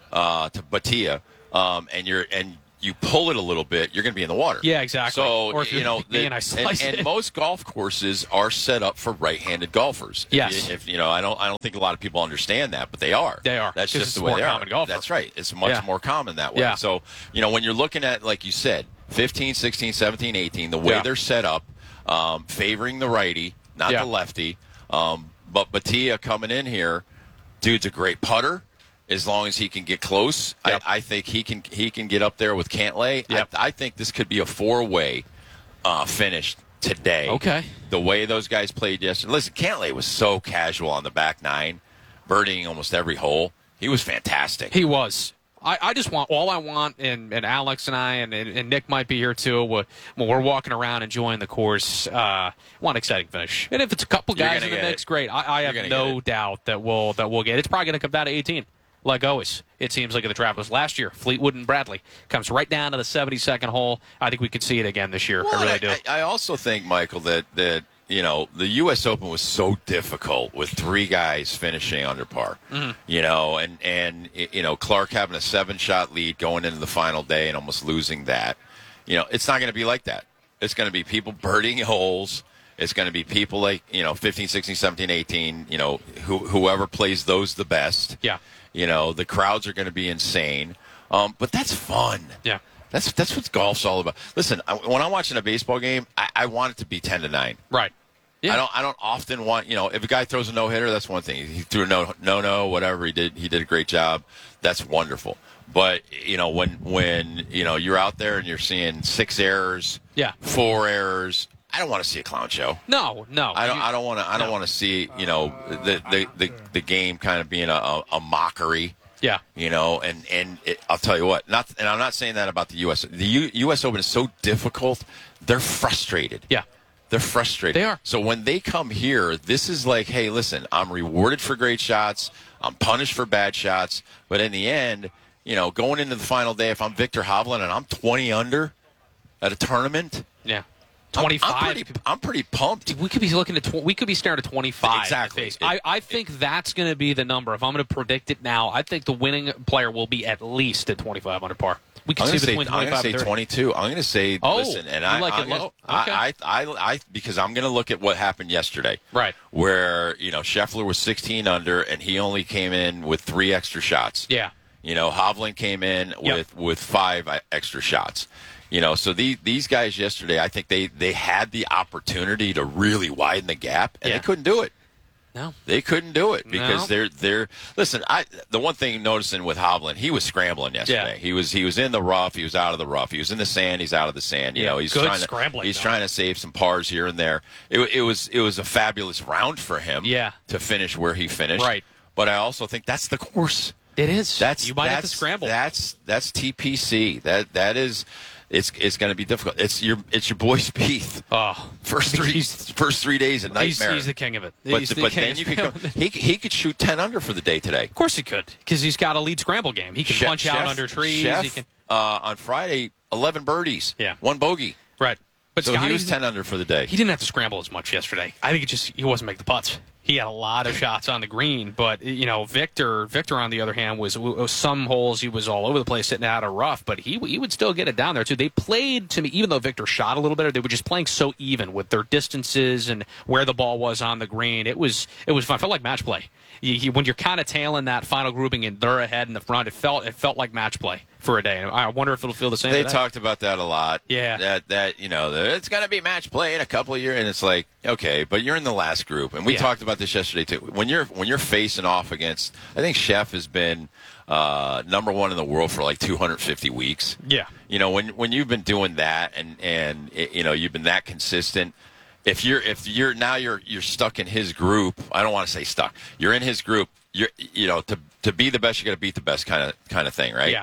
uh, to Batia, um, and you're and you pull it a little bit, you're going to be in the water. Yeah, exactly. So, or if you know, like me and I and, slice and it. most golf courses are set up for right-handed golfers. If Yes. you, if you know, I don't, I don't think a lot of people understand that, but they are. They are. That's 'Cause just it's the way more they common are. golfer. That's right. It's much Yeah. more common that way. Yeah. So, you know, when you're looking at, like you said, fifteen, sixteen, seventeen, eighteen, the way Yeah. they're set up, um, favoring the righty, not Yeah. the lefty. Um, but Batia coming in here, dude's a great putter. As long as he can get close, Yep. I, I think he can he can get up there with Cantlay. Yep. I, I think this could be a four-way uh, finish today. Okay. The way those guys played yesterday. Listen, Cantlay was so casual on the back nine, birdieing almost every hole. He was fantastic. He was. I, I just want, all I want, and, and Alex and I, and, and Nick might be here too, when we're walking around enjoying the course, uh, want an exciting finish. And if it's a couple You're guys gonna in the get mix, it. great. I, I You're have gonna no get it. doubt that we'll, that we'll get it. It's probably going to come down to eighteen. Like always, it seems like at the Travelers last year, Fleetwood and Bradley comes right down to the seventy-second hole. I think we could see it again this year. Well, I really do. I, I also think, Michael, that, that you know the U S Open was so difficult with three guys finishing under par. Mhm. You know, and and you know Clark having a seven-shot lead going into the final day and almost losing that. You know, it's not going to be like that. It's going to be people birding holes. It's going to be people like, you know, fifteen, sixteen, seventeen, eighteen, you know, who, whoever plays those the best. Yeah. You know, the crowds are going to be insane. Um, but that's fun. Yeah. That's that's what golf's all about. Listen, I, when I'm watching a baseball game, I, I want it to be ten to nine. Right. Yeah. I don't I don't often want, you know, if a guy throws a no-hitter, that's one thing. He threw a no no no whatever he did, he did a great job. That's wonderful. But, you know, when when, you know, you're out there and you're seeing six errors, Yeah. four errors, I don't want to see a clown show. No, no. I don't. You- I don't want to. I don't no. want to see, you know, the, the the the game kind of being a, a, a mockery. Yeah. You know, and and it, I'll tell you what. Not, and I'm not saying that about the U S. The U, U S Open is so difficult. They're frustrated. Yeah. They're frustrated. They are. So when they come here, this is like, hey, listen, I'm rewarded for great shots. I'm punished for bad shots. But in the end, you know, going into the final day, if I'm Victor Hovland and I'm twenty under at a tournament, Yeah. I'm- twenty-five. I'm pretty, I'm pretty pumped. We could be looking at tw- we could be staring at twenty-five. Exactly. Face. I, I think that's going to be the number. If I'm going to predict it now, I think the winning player will be at least at twenty-five under par. We can I'm see going to say, between I'm gonna twenty-five say and thirty. twenty-two. I'm going to say, Oh, listen, and you I, like I'm it gonna- low? I, Okay. I, I, I, because I'm going to look at what happened yesterday. Right. Where, you know, Scheffler was sixteen under, and he only came in with three extra shots. Yeah. You know, Hovland came in Yep. with, with five extra shots. You know, so these these guys yesterday, I think they, they had the opportunity to really widen the gap, and Yeah. they couldn't do it. No. They couldn't do it because No. they're they're listen. I the one thing noticing with Hovland, he was scrambling yesterday. Yeah. He was he was in the rough, he was out of the rough, he was in the sand, he's out of the sand. You Yeah, know, he's good trying to scrambling, he's though. trying to save some pars here and there. It, it was it was a fabulous round for him. Yeah. To finish where he finished. Right. But I also think that's the course. It is. That's You might have to that's- scramble. That's that's T P C. That that is. It's it's going to be difficult. It's your it's your boy Spieth. Oh, First three first three days a He's, nightmare. he's the king of it. But, He's the but king then of you could go, scrambling. he he could shoot ten under for the day today. Of course he could, because he's got a lead scramble game. He can Chef- punch out Chef- under trees. Chef, he can. uh, on Friday, eleven birdies. Yeah. One bogey. Right. But So Scotty, he was ten under for the day. He didn't have to scramble as much yesterday. I think it just he wasn't making the putts. He had a lot of shots on the green, but you know Victor. Victor, on the other hand, was, was some holes he was all over the place, sitting out of rough, but he he would still get it down there too. They played to me, even though Victor shot a little better. They were just playing so even with their distances and where the ball was on the green. It was it was fun. It felt like match play. You, you, when you're kind of tailing that final grouping and they're ahead in the front, it felt it felt like match play for a day. And I wonder if it'll feel the same. They today. talked about that a lot. Yeah. That that you know that it's going to be match play in a couple of years, and it's like okay, but you're in the last group, and we Yeah. talked about this yesterday too. When you're when you're facing off against, I think Chef has been uh, number one in the world for like two hundred fifty weeks. Yeah. You know when when you've been doing that, and and it, you know you've been that consistent. If you're if you're now you're you're stuck in his group. I don't want to say stuck. You're in his group. You're you know to to be the best, you got to beat the best kind of kind of thing, right? Yeah.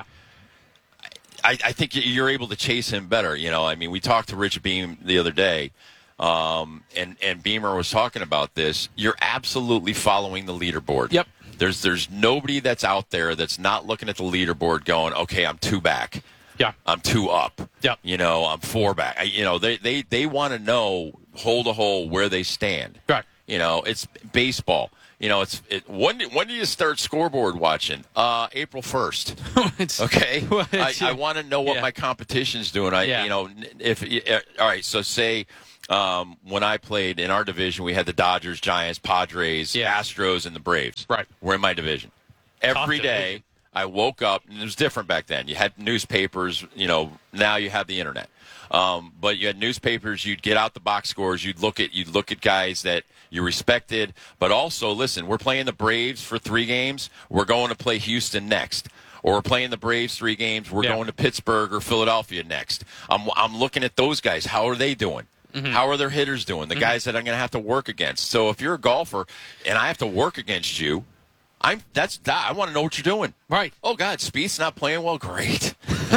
I, I think you're able to chase him better. You know, I mean, we talked to Rich Beam the other day, um, and and Beamer was talking about this. You're absolutely following the leaderboard. Yep. There's there's nobody that's out there that's not looking at the leaderboard going, okay, I'm two back. Yeah. I'm two up. Yep. You know, I'm four back. I, you know, they they they want to know hole to hole where they stand. Right. You know, it's baseball. You know, it's it, when when do you start scoreboard watching? Uh, April first. Okay, well, I, it's- I want to know what yeah. my competition's doing. I Yeah. you know if uh, all right. So say um, when I played in our division, we had the Dodgers, Giants, Padres, Astros, and the Braves. Right. We're in my division. Every Tough day division. I woke up, and it was different back then. You had newspapers. You know, now you have the internet. Um, but you had newspapers. You'd get out the box scores. You'd look at you'd look at guys that you respected. But also, listen, we're playing the Braves for three games. We're going to play Houston next, or we're playing the Braves three games. We're Yeah. going to Pittsburgh or Philadelphia next. I'm I'm looking at those guys. How are they doing? Mm-hmm. How are their hitters doing? The guys that I'm going to have to work against. So if you're a golfer and I have to work against you, I'm that's that, I want to know what you're doing. Right. Oh God, Spieth's not playing well. Great.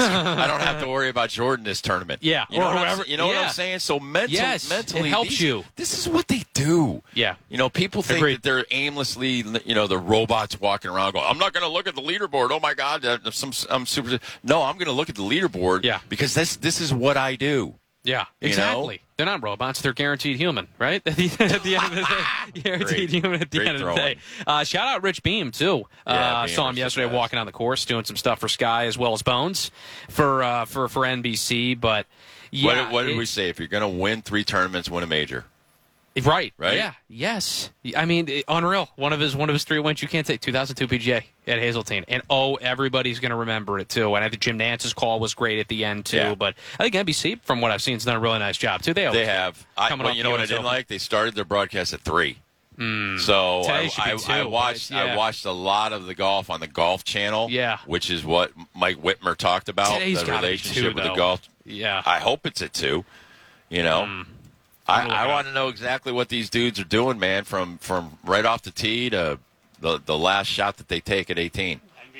I don't have to worry about Jordan this tournament. Yeah, you know, or what, I'm, whoever- you know what yeah. I'm saying? So mental, Yes, mentally, it helps these- you. This is what they do. Yeah. You know, people think Agreed. that they're aimlessly, you know, the robots walking around going, I'm not going to look at the leaderboard. Oh my God, uh, some I'm super. No, I'm going to look at the leaderboard. Yeah. Because this this is what I do. Yeah, You exactly. know? They're not robots. They're guaranteed human, right? At the, at the end of the day. Guaranteed Great. human at the Great end of the throwing. day. Uh, shout out Rich Beam, too. Yeah, uh, Beamer's saw him the yesterday best. walking on the course, doing some stuff for Sky as well as Bones for uh, for, for N B C. But, yeah. what, what did it- we say? If you're going to win three tournaments, win a major. Right. Right? Yeah. Yes. I mean, it- unreal. One of his one of his three wins you can't take. two thousand two P G A at Hazeltine, and oh, everybody's going to remember it too. And I think Jim Nance's call was great at the end too. Yeah. But I think N B C, from what I've seen, has done a really nice job too. They They have. I, coming well, off you the know what U I S didn't Open. like? They started their broadcast at three. Mm. So Today I, should be I, two, I but watched. yeah. I watched a lot of the golf on the Golf Channel. Yeah. which is what Mike Whitmer talked about. Today's the gotta be relationship two, with though. the golf. Yeah. I hope it's at two. You know, Mm. I, I'm looking I at want to know exactly what these dudes are doing, man. From from right off the tee to the the last shot that they take at eighteen.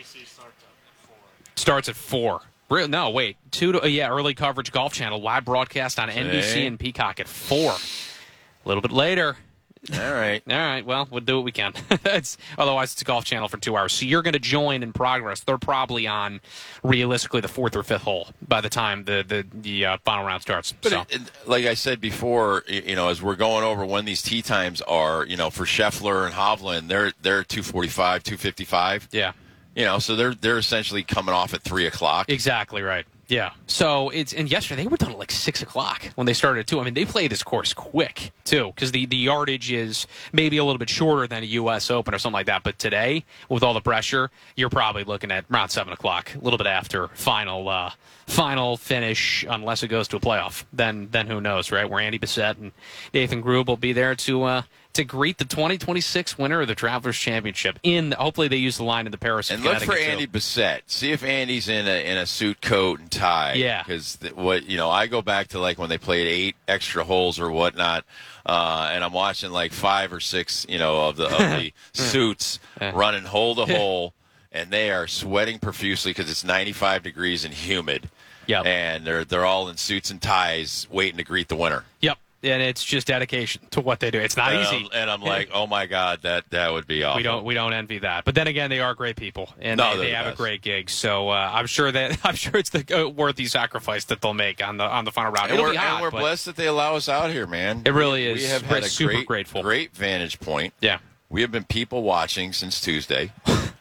Starts at four. Real, no, wait. Two to uh, yeah. Early coverage Golf Channel live broadcast on N B C Today? and Peacock at four. A little bit later. All right. All right. Well, we'll do what we can. it's, otherwise, it's a Golf Channel for two hours. So you're going to join in progress. They're probably on realistically the fourth or fifth hole by the time the the, the uh, final round starts. But so. it, it, like I said before, y- you know, as we're going over when these tee times are, you know, for Scheffler and Hovland, they're they're two forty-five, two fifty-five. Yeah. You know, so they're they're essentially coming off at three o'clock. Exactly right. Yeah. So it's and yesterday they were done at like six o'clock when they started too. I mean, they play this course quick too because the the yardage is maybe a little bit shorter than a U S Open or something like that. But today, with all the pressure, you're probably looking at around seven o'clock, a little bit after final uh, final finish, unless it goes to a playoff. Then then who knows, right? Where Andy Bissett and Nathan Grube will be there to. Uh, to greet the twenty twenty-six winner of the Travelers Championship. In hopefully they use the line in the Paris of And look for Connecticut, too. Andy Bissett. See if Andy's in a in a suit coat and tie. Yeah. Because what you know, I go back to like when they played eight extra holes or whatnot, uh, and I'm watching like five or six, you know, of the of the suits running hole to hole, and they are sweating profusely because it's ninety-five degrees and humid. Yep. And they're they're all in suits and ties, waiting to greet the winner. Yep. And it's just dedication to what they do. It's not and easy. I'm, and I'm like, oh my God, that that would be awful. We don't we don't envy that. But then again, they are great people, and No, they, they're they the have best. a great gig. So uh, I'm sure that I'm sure it's the uh, worthy sacrifice that they'll make on the on the final round. And It'll we're, be hot, and we're but blessed that they allow us out here, man. It really We is. have We're had a super great, grateful. great vantage point. Yeah. We have been people watching since Tuesday.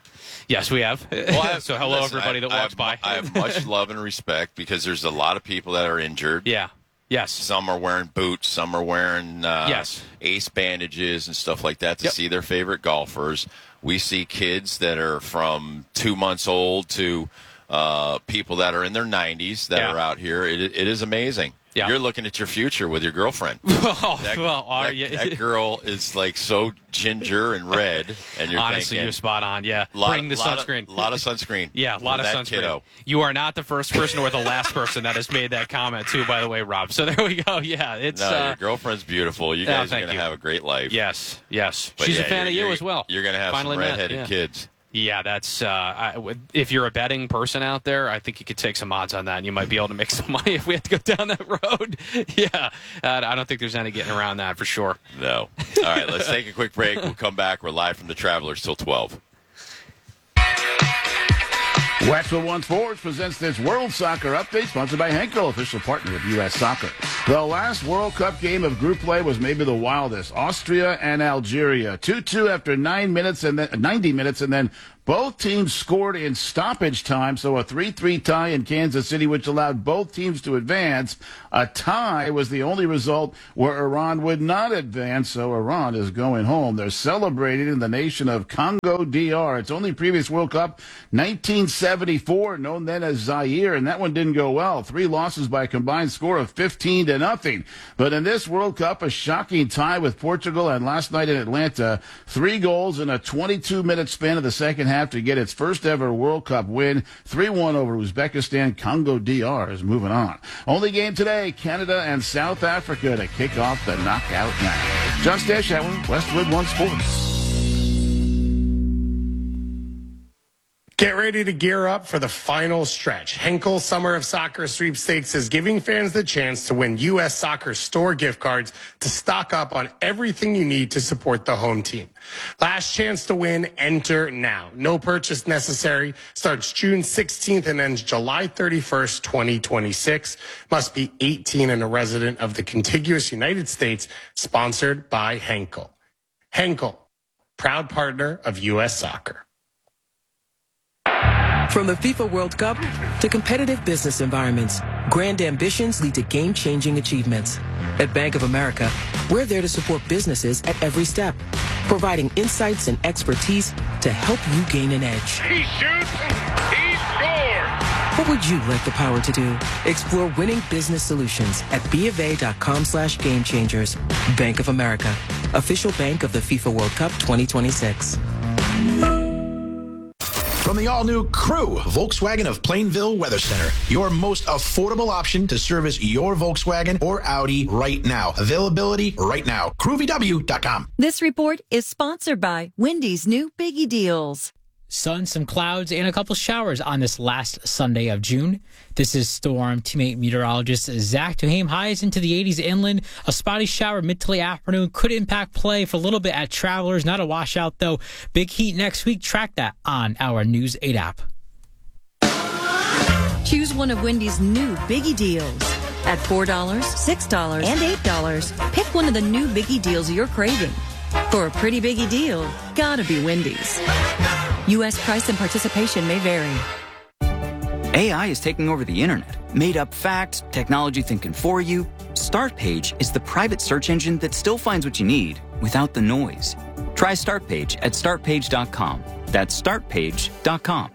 Yes, we have. Well, I have- so hello listen, everybody I- that I walks have, by. I have much love and respect because there's a lot of people that are injured. Yeah. Yes. Some are wearing boots. Some are wearing uh, Yes. ace bandages and stuff like that to Yep. see their favorite golfers. We see kids that are from two months old to uh, people that are in their nineties that Yeah. are out here. It, it is amazing. Yeah. You're looking at your future with your girlfriend. oh, That, well, are that, you? that girl is like so ginger and red, and you're Honestly, thinking, you're spot on. Yeah. lot, Bring the lot sunscreen. A lot of sunscreen. Yeah, a lot for of that sunscreen. Kiddo. You are not the first person or the last person that has made that comment, too, by the way, Rob. So there we go. Yeah, it's. No, uh, your girlfriend's beautiful. You Oh, guys are thank going to you. have a great life. Yes, yes. But She's yeah, a fan of you're- you you're- as well. You're going to have Finally some met, redheaded yeah. kids. Yeah, that's. Uh, I, would- if you're a betting person out there, I think you could take some odds on that, and you might be able to make some money if we have to go down that road. yeah, uh, I don't think there's any getting around that for sure. No. All right, let's take a quick break. We'll come back. We're live from the Travelers till twelve. Westwood One Sports presents this World Soccer Update, sponsored by Henkel, official partner of U S Soccer. The last World Cup game of group play was maybe the wildest. Austria and Algeria, two two after nine minutes and then ninety minutes, and then both teams scored in stoppage time, so a three three tie in Kansas City, which allowed both teams to advance. A tie was the only result where Iran would not advance, so Iran is going home. They're celebrating in the nation of Congo D R. Its only previous World Cup, nineteen seventy-four, known then as Zaire, and that one didn't go well. Three losses by a combined score of fifteen to nothing. But in this World Cup, a shocking tie with Portugal, and last night in Atlanta, three goals in a twenty-two minute span of the second half to get its first ever World Cup win. three one over Uzbekistan. Congo D R is moving on. Only game today, Canada and South Africa to kick off the knockout match. John Stashauer, Westwood One Sports. Get ready to gear up for the final stretch. Henkel Summer of Soccer Sweepstakes is giving fans the chance to win U S Soccer store gift cards to stock up on everything you need to support the home team. Last chance to win, enter now. No purchase necessary. Starts June sixteenth and ends July thirty-first, twenty twenty-six. Must be eighteen and a resident of the contiguous United States. Sponsored by Henkel. Henkel, proud partner of U S Soccer. From the FIFA World Cup to competitive business environments, grand ambitions lead to game-changing achievements. At Bank of America, we're there to support businesses at every step, providing insights and expertise to help you gain an edge. He shoots, he scores! What would you like the power to do? Explore winning business solutions at bofa.com slash game changers. Bank of America, official bank of the FIFA World Cup twenty twenty-six. From the all-new Crew Volkswagen of Plainville Weather Center, your most affordable option to service your Volkswagen or Audi right now. Availability right now. crew v w dot com. This report is sponsored by Wendy's new Biggie Deals. Sun, some clouds, and a couple showers on this last Sunday of June. This is Storm teammate meteorologist Zach Duhame. Highs into the eighties inland. A spotty shower mid to late afternoon could impact play for a little bit at Travelers. Not a washout, though. Big heat next week. Track that on our News eight app. Choose one of Wendy's new Biggie Deals. At four dollars, six dollars, and eight dollars, pick one of the new Biggie Deals you're craving. For a pretty biggie deal, gotta be Wendy's. U S price and participation may vary. A I is taking over the internet. Made up facts, technology thinking for you. Startpage is the private search engine that still finds what you need without the noise. Try Startpage at start page dot com. That's start page dot com.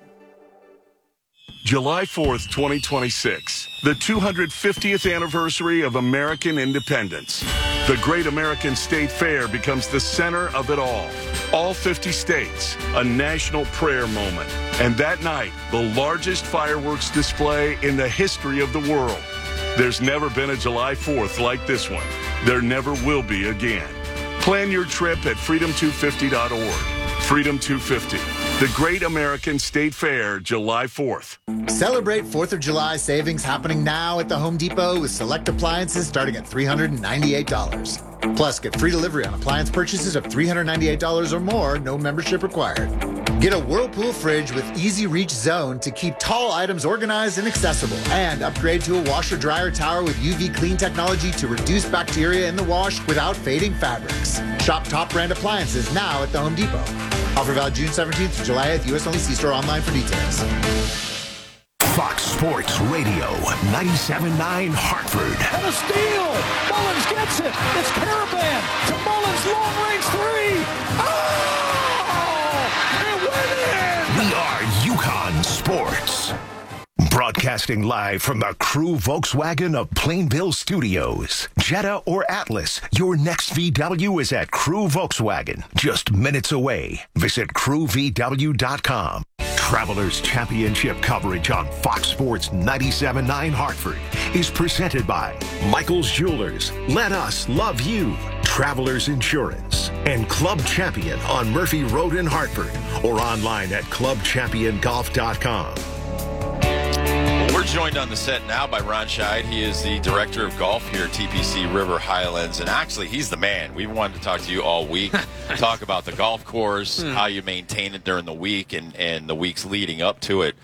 July fourth, twenty twenty-six, the two hundred fiftieth anniversary of American independence. The Great American State Fair becomes the center of it all. All fifty states, a national prayer moment. And that night, the largest fireworks display in the history of the world. There's never been a July fourth like this one. There never will be again. Plan your trip at freedom two fifty dot org. Freedom two fifty, the Great American State Fair, July fourth. Celebrate fourth of July savings happening now at the Home Depot with select appliances starting at three hundred ninety-eight dollars. Plus, get free delivery on appliance purchases of three hundred ninety-eight dollars or more, no membership required. Get a Whirlpool fridge with Easy Reach Zone to keep tall items organized and accessible. And upgrade to a washer-dryer tower with U V clean technology to reduce bacteria in the wash without fading fabrics. Shop top brand appliances now at the Home Depot. Offer valid June seventeenth to July eighth. U S only. See store online for details. Fox Sports Radio, ninety-seven point nine Hartford. And a steal! Mullins gets it! It's Caravan to Mullins, long-range three! Oh! It went in! We are UConn Sports. Broadcasting live from the Crew Volkswagen of Plainville Studios. Jetta or Atlas, your next V W is at Crew Volkswagen, just minutes away. Visit crew v w dot com. Travelers Championship coverage on Fox Sports ninety-seven point nine Hartford is presented by Michael's Jewelers, Let Us Love You, Travelers Insurance, and Club Champion on Murphy Road in Hartford, or online at club champion golf dot com. We're We're joined on the set now by Ron Scheid. He is the director of golf here at T P C River Highlands. And actually, he's the man. We wanted to talk to you all week, talk about the golf course, how you maintain it during the week and, and the weeks leading up to it.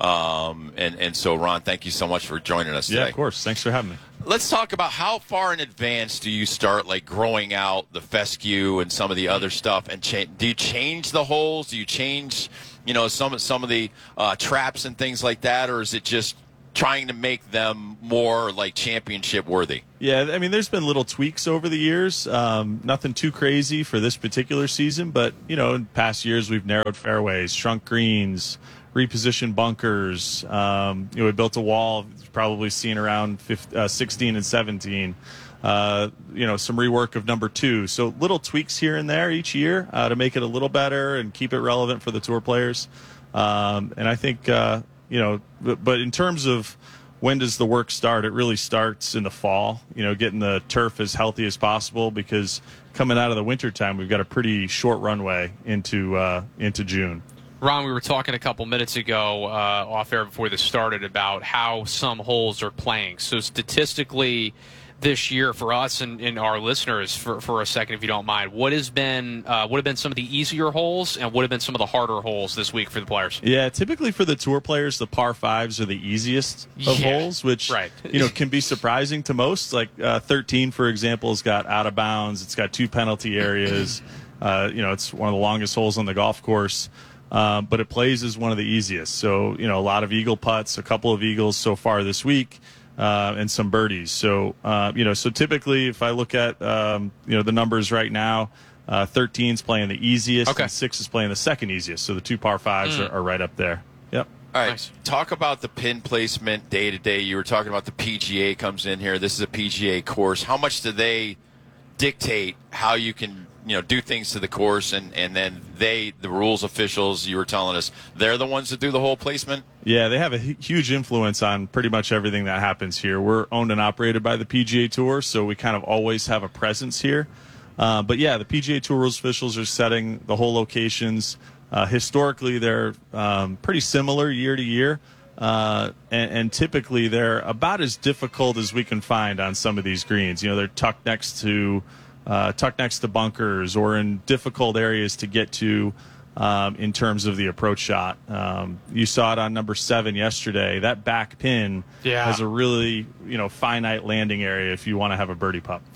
Um, and, and so, Ron, thank you so much for joining us today. Yeah, of course. Thanks for having me. Let's talk about how far in advance do you start, like, growing out the fescue and some of the other stuff? And cha- do you change the holes? Do you change, you know, some, some of the uh, traps and things like that? Or is it just trying to make them more, like, championship worthy? Yeah, I mean, there's been little tweaks over the years. Um, nothing too crazy for this particular season. But, you know, in past years, we've narrowed fairways, shrunk greens, repositioned bunkers. Um, you know, we built a wall, probably seen around fifteen, uh, sixteen and seventeen. Uh, you know, some rework of number two. So little tweaks here and there each year uh, to make it a little better and keep it relevant for the tour players. Um, and I think, uh, you know, but, but in terms of when does the work start, it really starts in the fall, you know, getting the turf as healthy as possible, because coming out of the wintertime, we've got a pretty short runway into uh, into June. Ron, we were talking a couple minutes ago uh, off air before this started about how some holes are playing. So statistically this year for us and, and our listeners, for, for a second, if you don't mind, what has been uh, what have been some of the easier holes and what have been some of the harder holes this week for the players? Yeah, typically for the tour players, the par fives are the easiest of yeah, holes, which right. you know can be surprising to most. Like uh, thirteen, for example, has got out of bounds. It's got two penalty areas. uh, you know, it's one of the longest holes on the golf course. Um, but it plays as one of the easiest. So, you know, a lot of eagle putts, a couple of eagles so far this week, uh, and some birdies. So, uh, you know, so typically if I look at, um, you know, the numbers right now, uh, thirteen is playing the easiest, okay. and six is playing the second easiest. So the two par fives mm. are, are right up there. Yep. All right, Nice. Talk about the pin placement day to day. You were talking about the P G A comes in here. This is a P G A course. How much do they dictate how you can, you know, do things to the course, and, and then they, the rules officials, you were telling us, they're the ones that do the whole placement? Yeah, they have a h- huge influence on pretty much everything that happens here. We're owned and operated by the P G A Tour, so we kind of always have a presence here. Uh, but yeah, the P G A Tour rules officials are setting the whole locations. Uh, historically, they're um, pretty similar year to year. Uh, and, and typically they're about as difficult as we can find on some of these greens. You know, they're tucked next to uh, tucked next to bunkers or in difficult areas to get to um, in terms of the approach shot. Um, you saw it on number seven yesterday. That back pin Yeah. has a really, you know, finite landing area if you want to have a birdie putt.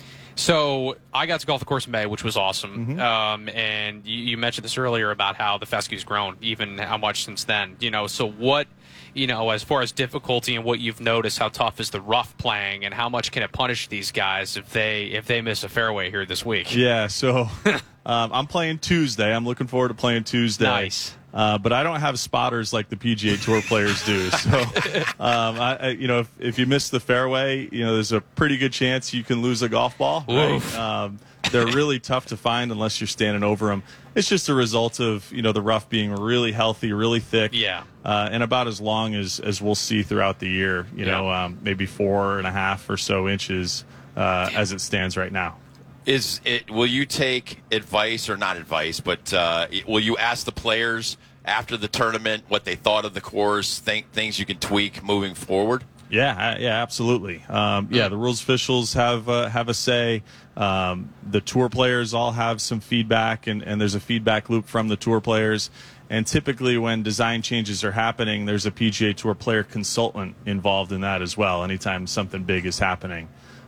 So I got to golf the course in May, which was awesome. Mm-hmm. Um, and you, you mentioned this earlier about how the fescue's grown, even how much since then. You know, so what, you know, as far as difficulty and what you've noticed, how tough is the rough playing, and how much can it punish these guys if they if they miss a fairway here this week? Yeah, so um, I'm playing Tuesday. I'm looking forward to playing Tuesday. Nice. Uh, but I don't have spotters like the P G A Tour players do. So, um, I, I, you know, if, if you miss the fairway, you know, there's a pretty good chance you can lose a golf ball. Right? Um, they're really tough to find unless you're standing over them. It's just a result of, you know, the rough being really healthy, really thick. Yeah. Uh, and about as long as, as we'll see throughout the year, you Yeah. know, um, maybe four and a half or so inches uh, as it stands right now. Is it? Will you take advice, or not advice, but uh, will you ask the players after the tournament what they thought of the course, think, things you can tweak moving forward? Yeah, yeah, absolutely. Um, yeah, the rules officials have uh, have a say. Um, the tour players all have some feedback, and, and there's a feedback loop from the tour players. And typically when design changes are happening, there's a P G A Tour player consultant involved in that as well, anytime something big is happening.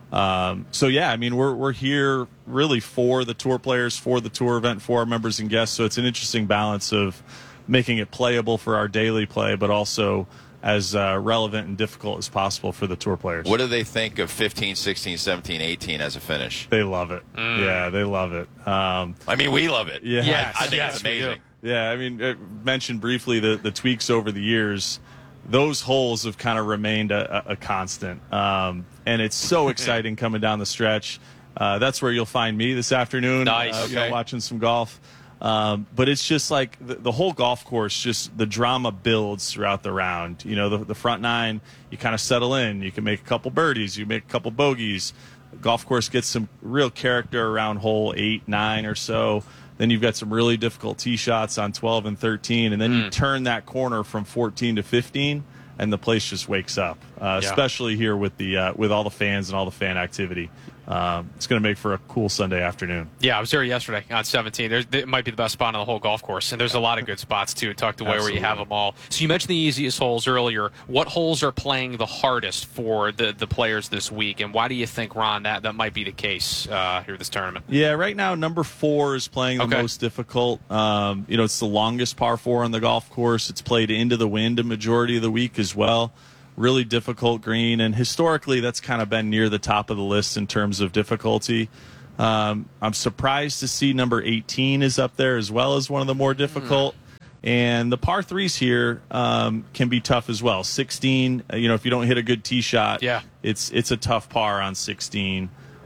Um, so, yeah, I mean, we're we're here really for the tour players, for the tour event, for our members and guests. So it's an interesting balance of making it playable for our daily play, but also as uh, relevant and difficult as possible for the tour players. What do they think of fifteen, sixteen, seventeen, eighteen as a finish? They love it. Mm. Yeah, they love it. Um, I mean, we love it. Yeah, Yes, I think yes, it's we do. amazing. Yeah, I mean, I mentioned briefly the, the tweaks over the years. Those holes have kind of remained a, a, a constant. Um, and it's so exciting coming down the stretch. Uh, that's where you'll find me this afternoon. Nice. Uh, you know, Okay. watching some golf. Um, but it's just like the, the whole golf course, just the drama builds throughout the round. You know, the, the front nine, you kind of settle in. You can make a couple birdies. You make a couple bogeys. The golf course gets some real character around hole eight, nine or so. Then you've got some really difficult tee shots on twelve and thirteen. And then you turn that corner from fourteen to fifteen. and the place just wakes up, uh, Yeah. especially here with the uh, with all the fans and all the fan activity. Um, it's going to make for a cool Sunday afternoon. Yeah, I was there yesterday on seventeen. There's, it might be the best spot on the whole golf course, and there's a lot of good spots, too, tucked away where you have them all. So you mentioned the easiest holes earlier. What holes are playing the hardest for the, the players this week, and why do you think, Ron, that, that might be the case uh, here this tournament? Yeah, right now, number four is playing the Okay. most difficult. Um, you know, it's the longest par four on the golf course. It's played into the wind a majority of the week as well. Really difficult green, and historically that's kind of been near the top of the list in terms of difficulty. Um, I'm surprised to see number eighteen is up there as well as one of the more difficult. Mm. And the par threes here um, can be tough as well. sixteen, you know, if you don't hit a good tee shot, yeah. it's it's a tough par on sixteen.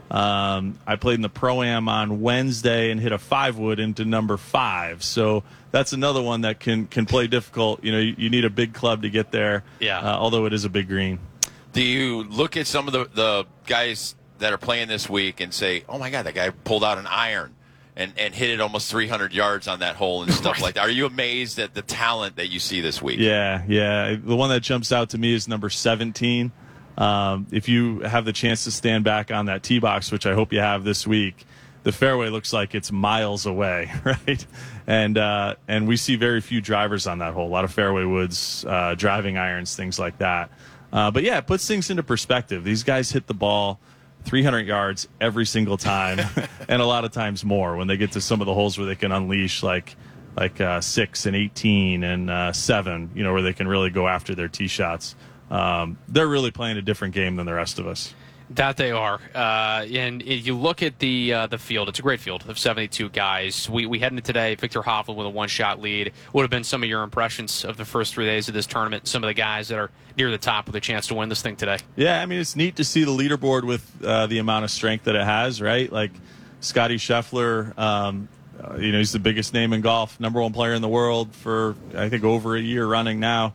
Um, I played in the Pro-Am on Wednesday and hit a five wood into number five. So that's another one that can, can play difficult. You know, you, you need a big club to get there, yeah. uh, although it is a big green. Do you look at some of the, the guys that are playing this week and say, oh, my God, that guy pulled out an iron and, and hit it almost three hundred yards on that hole and stuff like that? Are you amazed at the talent that you see this week? Yeah, yeah. The one that jumps out to me is number seventeen. Um, if you have the chance to stand back on that tee box, which I hope you have this week, the fairway looks like it's miles away, right? And uh, and we see very few drivers on that hole. A lot of fairway woods, uh, driving irons, things like that. Uh, but yeah, it puts things into perspective. These guys hit the ball three hundred yards every single time, and a lot of times more when they get to some of the holes where they can unleash like like uh, six and eighteen and uh, seven. You know, where they can really go after their tee shots. Um, they're really playing a different game than the rest of us. That they are, uh, and if you look at the uh, the field, it's a great field of seventy-two guys. We we head into today. Victor Hovland with a one shot lead. Would have been some of your impressions of the first three days of this tournament. Some of the guys that are near the top with a chance to win this thing today. Yeah, I mean it's neat to see the leaderboard with uh, the amount of strength that it has. Right, like Scotty Scheffler. Um, Uh, you know, he's the biggest name in golf, number one player in the world for, I think, over a year running now.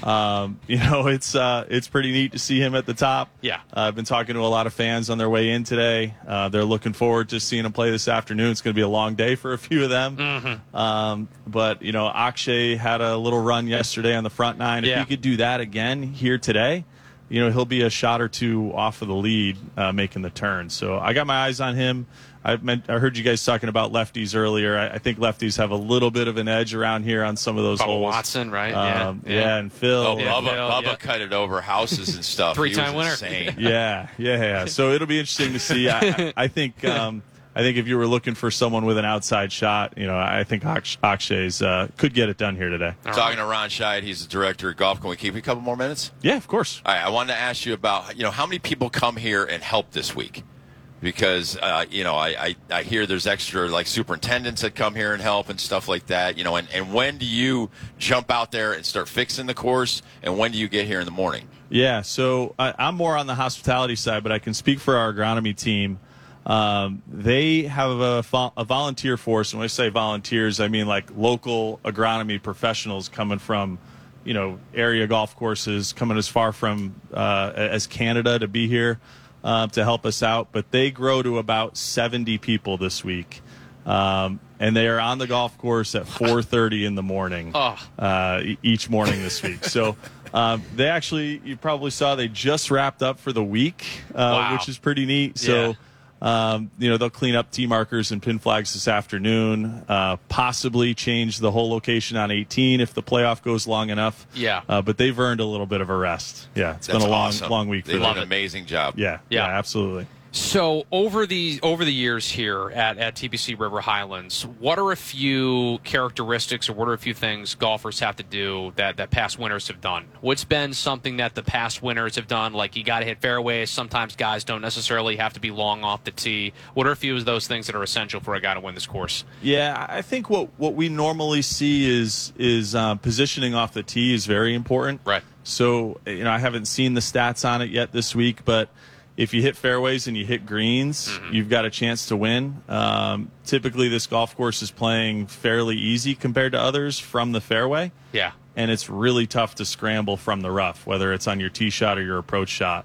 Um, you know, it's uh, it's pretty neat to see him at the top. Yeah. Uh, I've been talking to a lot of fans on their way in today. Uh, they're looking forward to seeing him play this afternoon. It's going to be a long day for a few of them. Mm-hmm. Um, but, you know, Akshay had a little run yesterday on the front nine. Yeah. If he could do that again here today, you know, he'll be a shot or two off of the lead uh, making the turn. So I got my eyes on him. I, meant, I heard you guys talking about lefties earlier. I, I think lefties have a little bit of an edge around here on some of those Bubba holes. Watson, right? Um, yeah, yeah. yeah, and Phil. Oh, Yeah, Bubba, Phil, Bubba yeah. cut it over houses and stuff. Three-time He was winner. insane. Yeah, yeah, yeah. So it'll be interesting to see. I, I think um, I think if you were looking for someone with an outside shot, you know, I think Aksh- Akshay's uh, could get it done here today. Talking to Ron Scheid, he's the director of golf. Can we keep a couple more minutes? Yeah, of course. All right, I wanted to ask you about, you know, how many people come here and help this week? Because, uh, you know, I, I, I hear there's extra, like, superintendents that come here and help and stuff like that, you know, and, and when do you jump out there and start fixing the course, and when do you get here in the morning? Yeah, so I, I'm more on the hospitality side, but I can speak for our agronomy team. Um, they have a, vo- a volunteer force, and when I say volunteers, I mean like local agronomy professionals coming from, you know, area golf courses, coming as far from uh, as Canada to be here. Uh, to help us out, but they grow to about seventy people this week, um, and they are on the golf course at four thirty in the morning Oh. uh, e- each morning this week. So um, they actually, you probably saw, they just wrapped up for the week, uh, Wow. which is pretty neat. So. Um, you know, they'll clean up tee markers and pin flags this afternoon, uh, possibly change the whole location on eighteen if the playoff goes long enough. Yeah. Uh, but they've earned a little bit of a rest. Yeah, it's That's been a long, awesome. long week They for did them. an amazing job. Yeah, yeah, absolutely. So over the over the years here at, at T P C River Highlands, what are a few characteristics or what are a few things golfers have to do that, that past winners have done? What's been something that the past winners have done? Like you got to hit fairways. Sometimes guys don't necessarily have to be long off the tee. What are a few of those things that are essential for a guy to win this course? Yeah, I think what, what we normally see is is um, positioning off the tee is very important. Right. So, you know, I haven't seen the stats on it yet this week, but if you hit fairways and you hit greens, mm-hmm. you've got a chance to win. Um, typically, this golf course is playing fairly easy compared to others from the fairway. Yeah. And it's really tough to scramble from the rough, whether it's on your tee shot or your approach shot.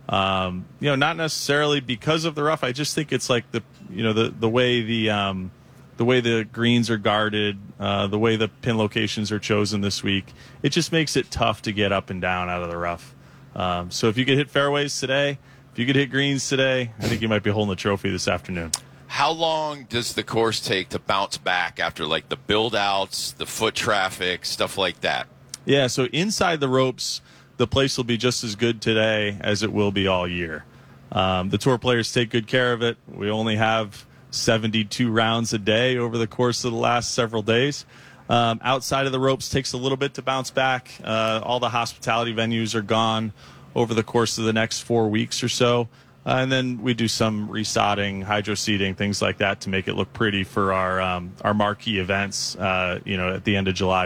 Um, you know, not necessarily because of the rough. I just think it's like the, you know, the, the way the, um, the way the greens are guarded, uh, the way the pin locations are chosen this week, it just makes it tough to get up and down out of the rough. Um, so if you could hit fairways today, if you could hit greens today, I think you might be holding the trophy this afternoon. How long does the course take to bounce back after, like, the build-outs, the foot traffic, stuff like that? Yeah, so inside the ropes, the place will be just as good today as it will be all year. Um, the tour players take good care of it. We only have seventy-two rounds a day over the course of the last several days. Um, outside of the ropes takes a little bit to bounce back. Uh, all the hospitality venues are gone over the course of the next four weeks or so. Uh, and then we do some resodding, hydro seeding, things like that to make it look pretty for our um, our marquee events, uh, you know, at the end of July.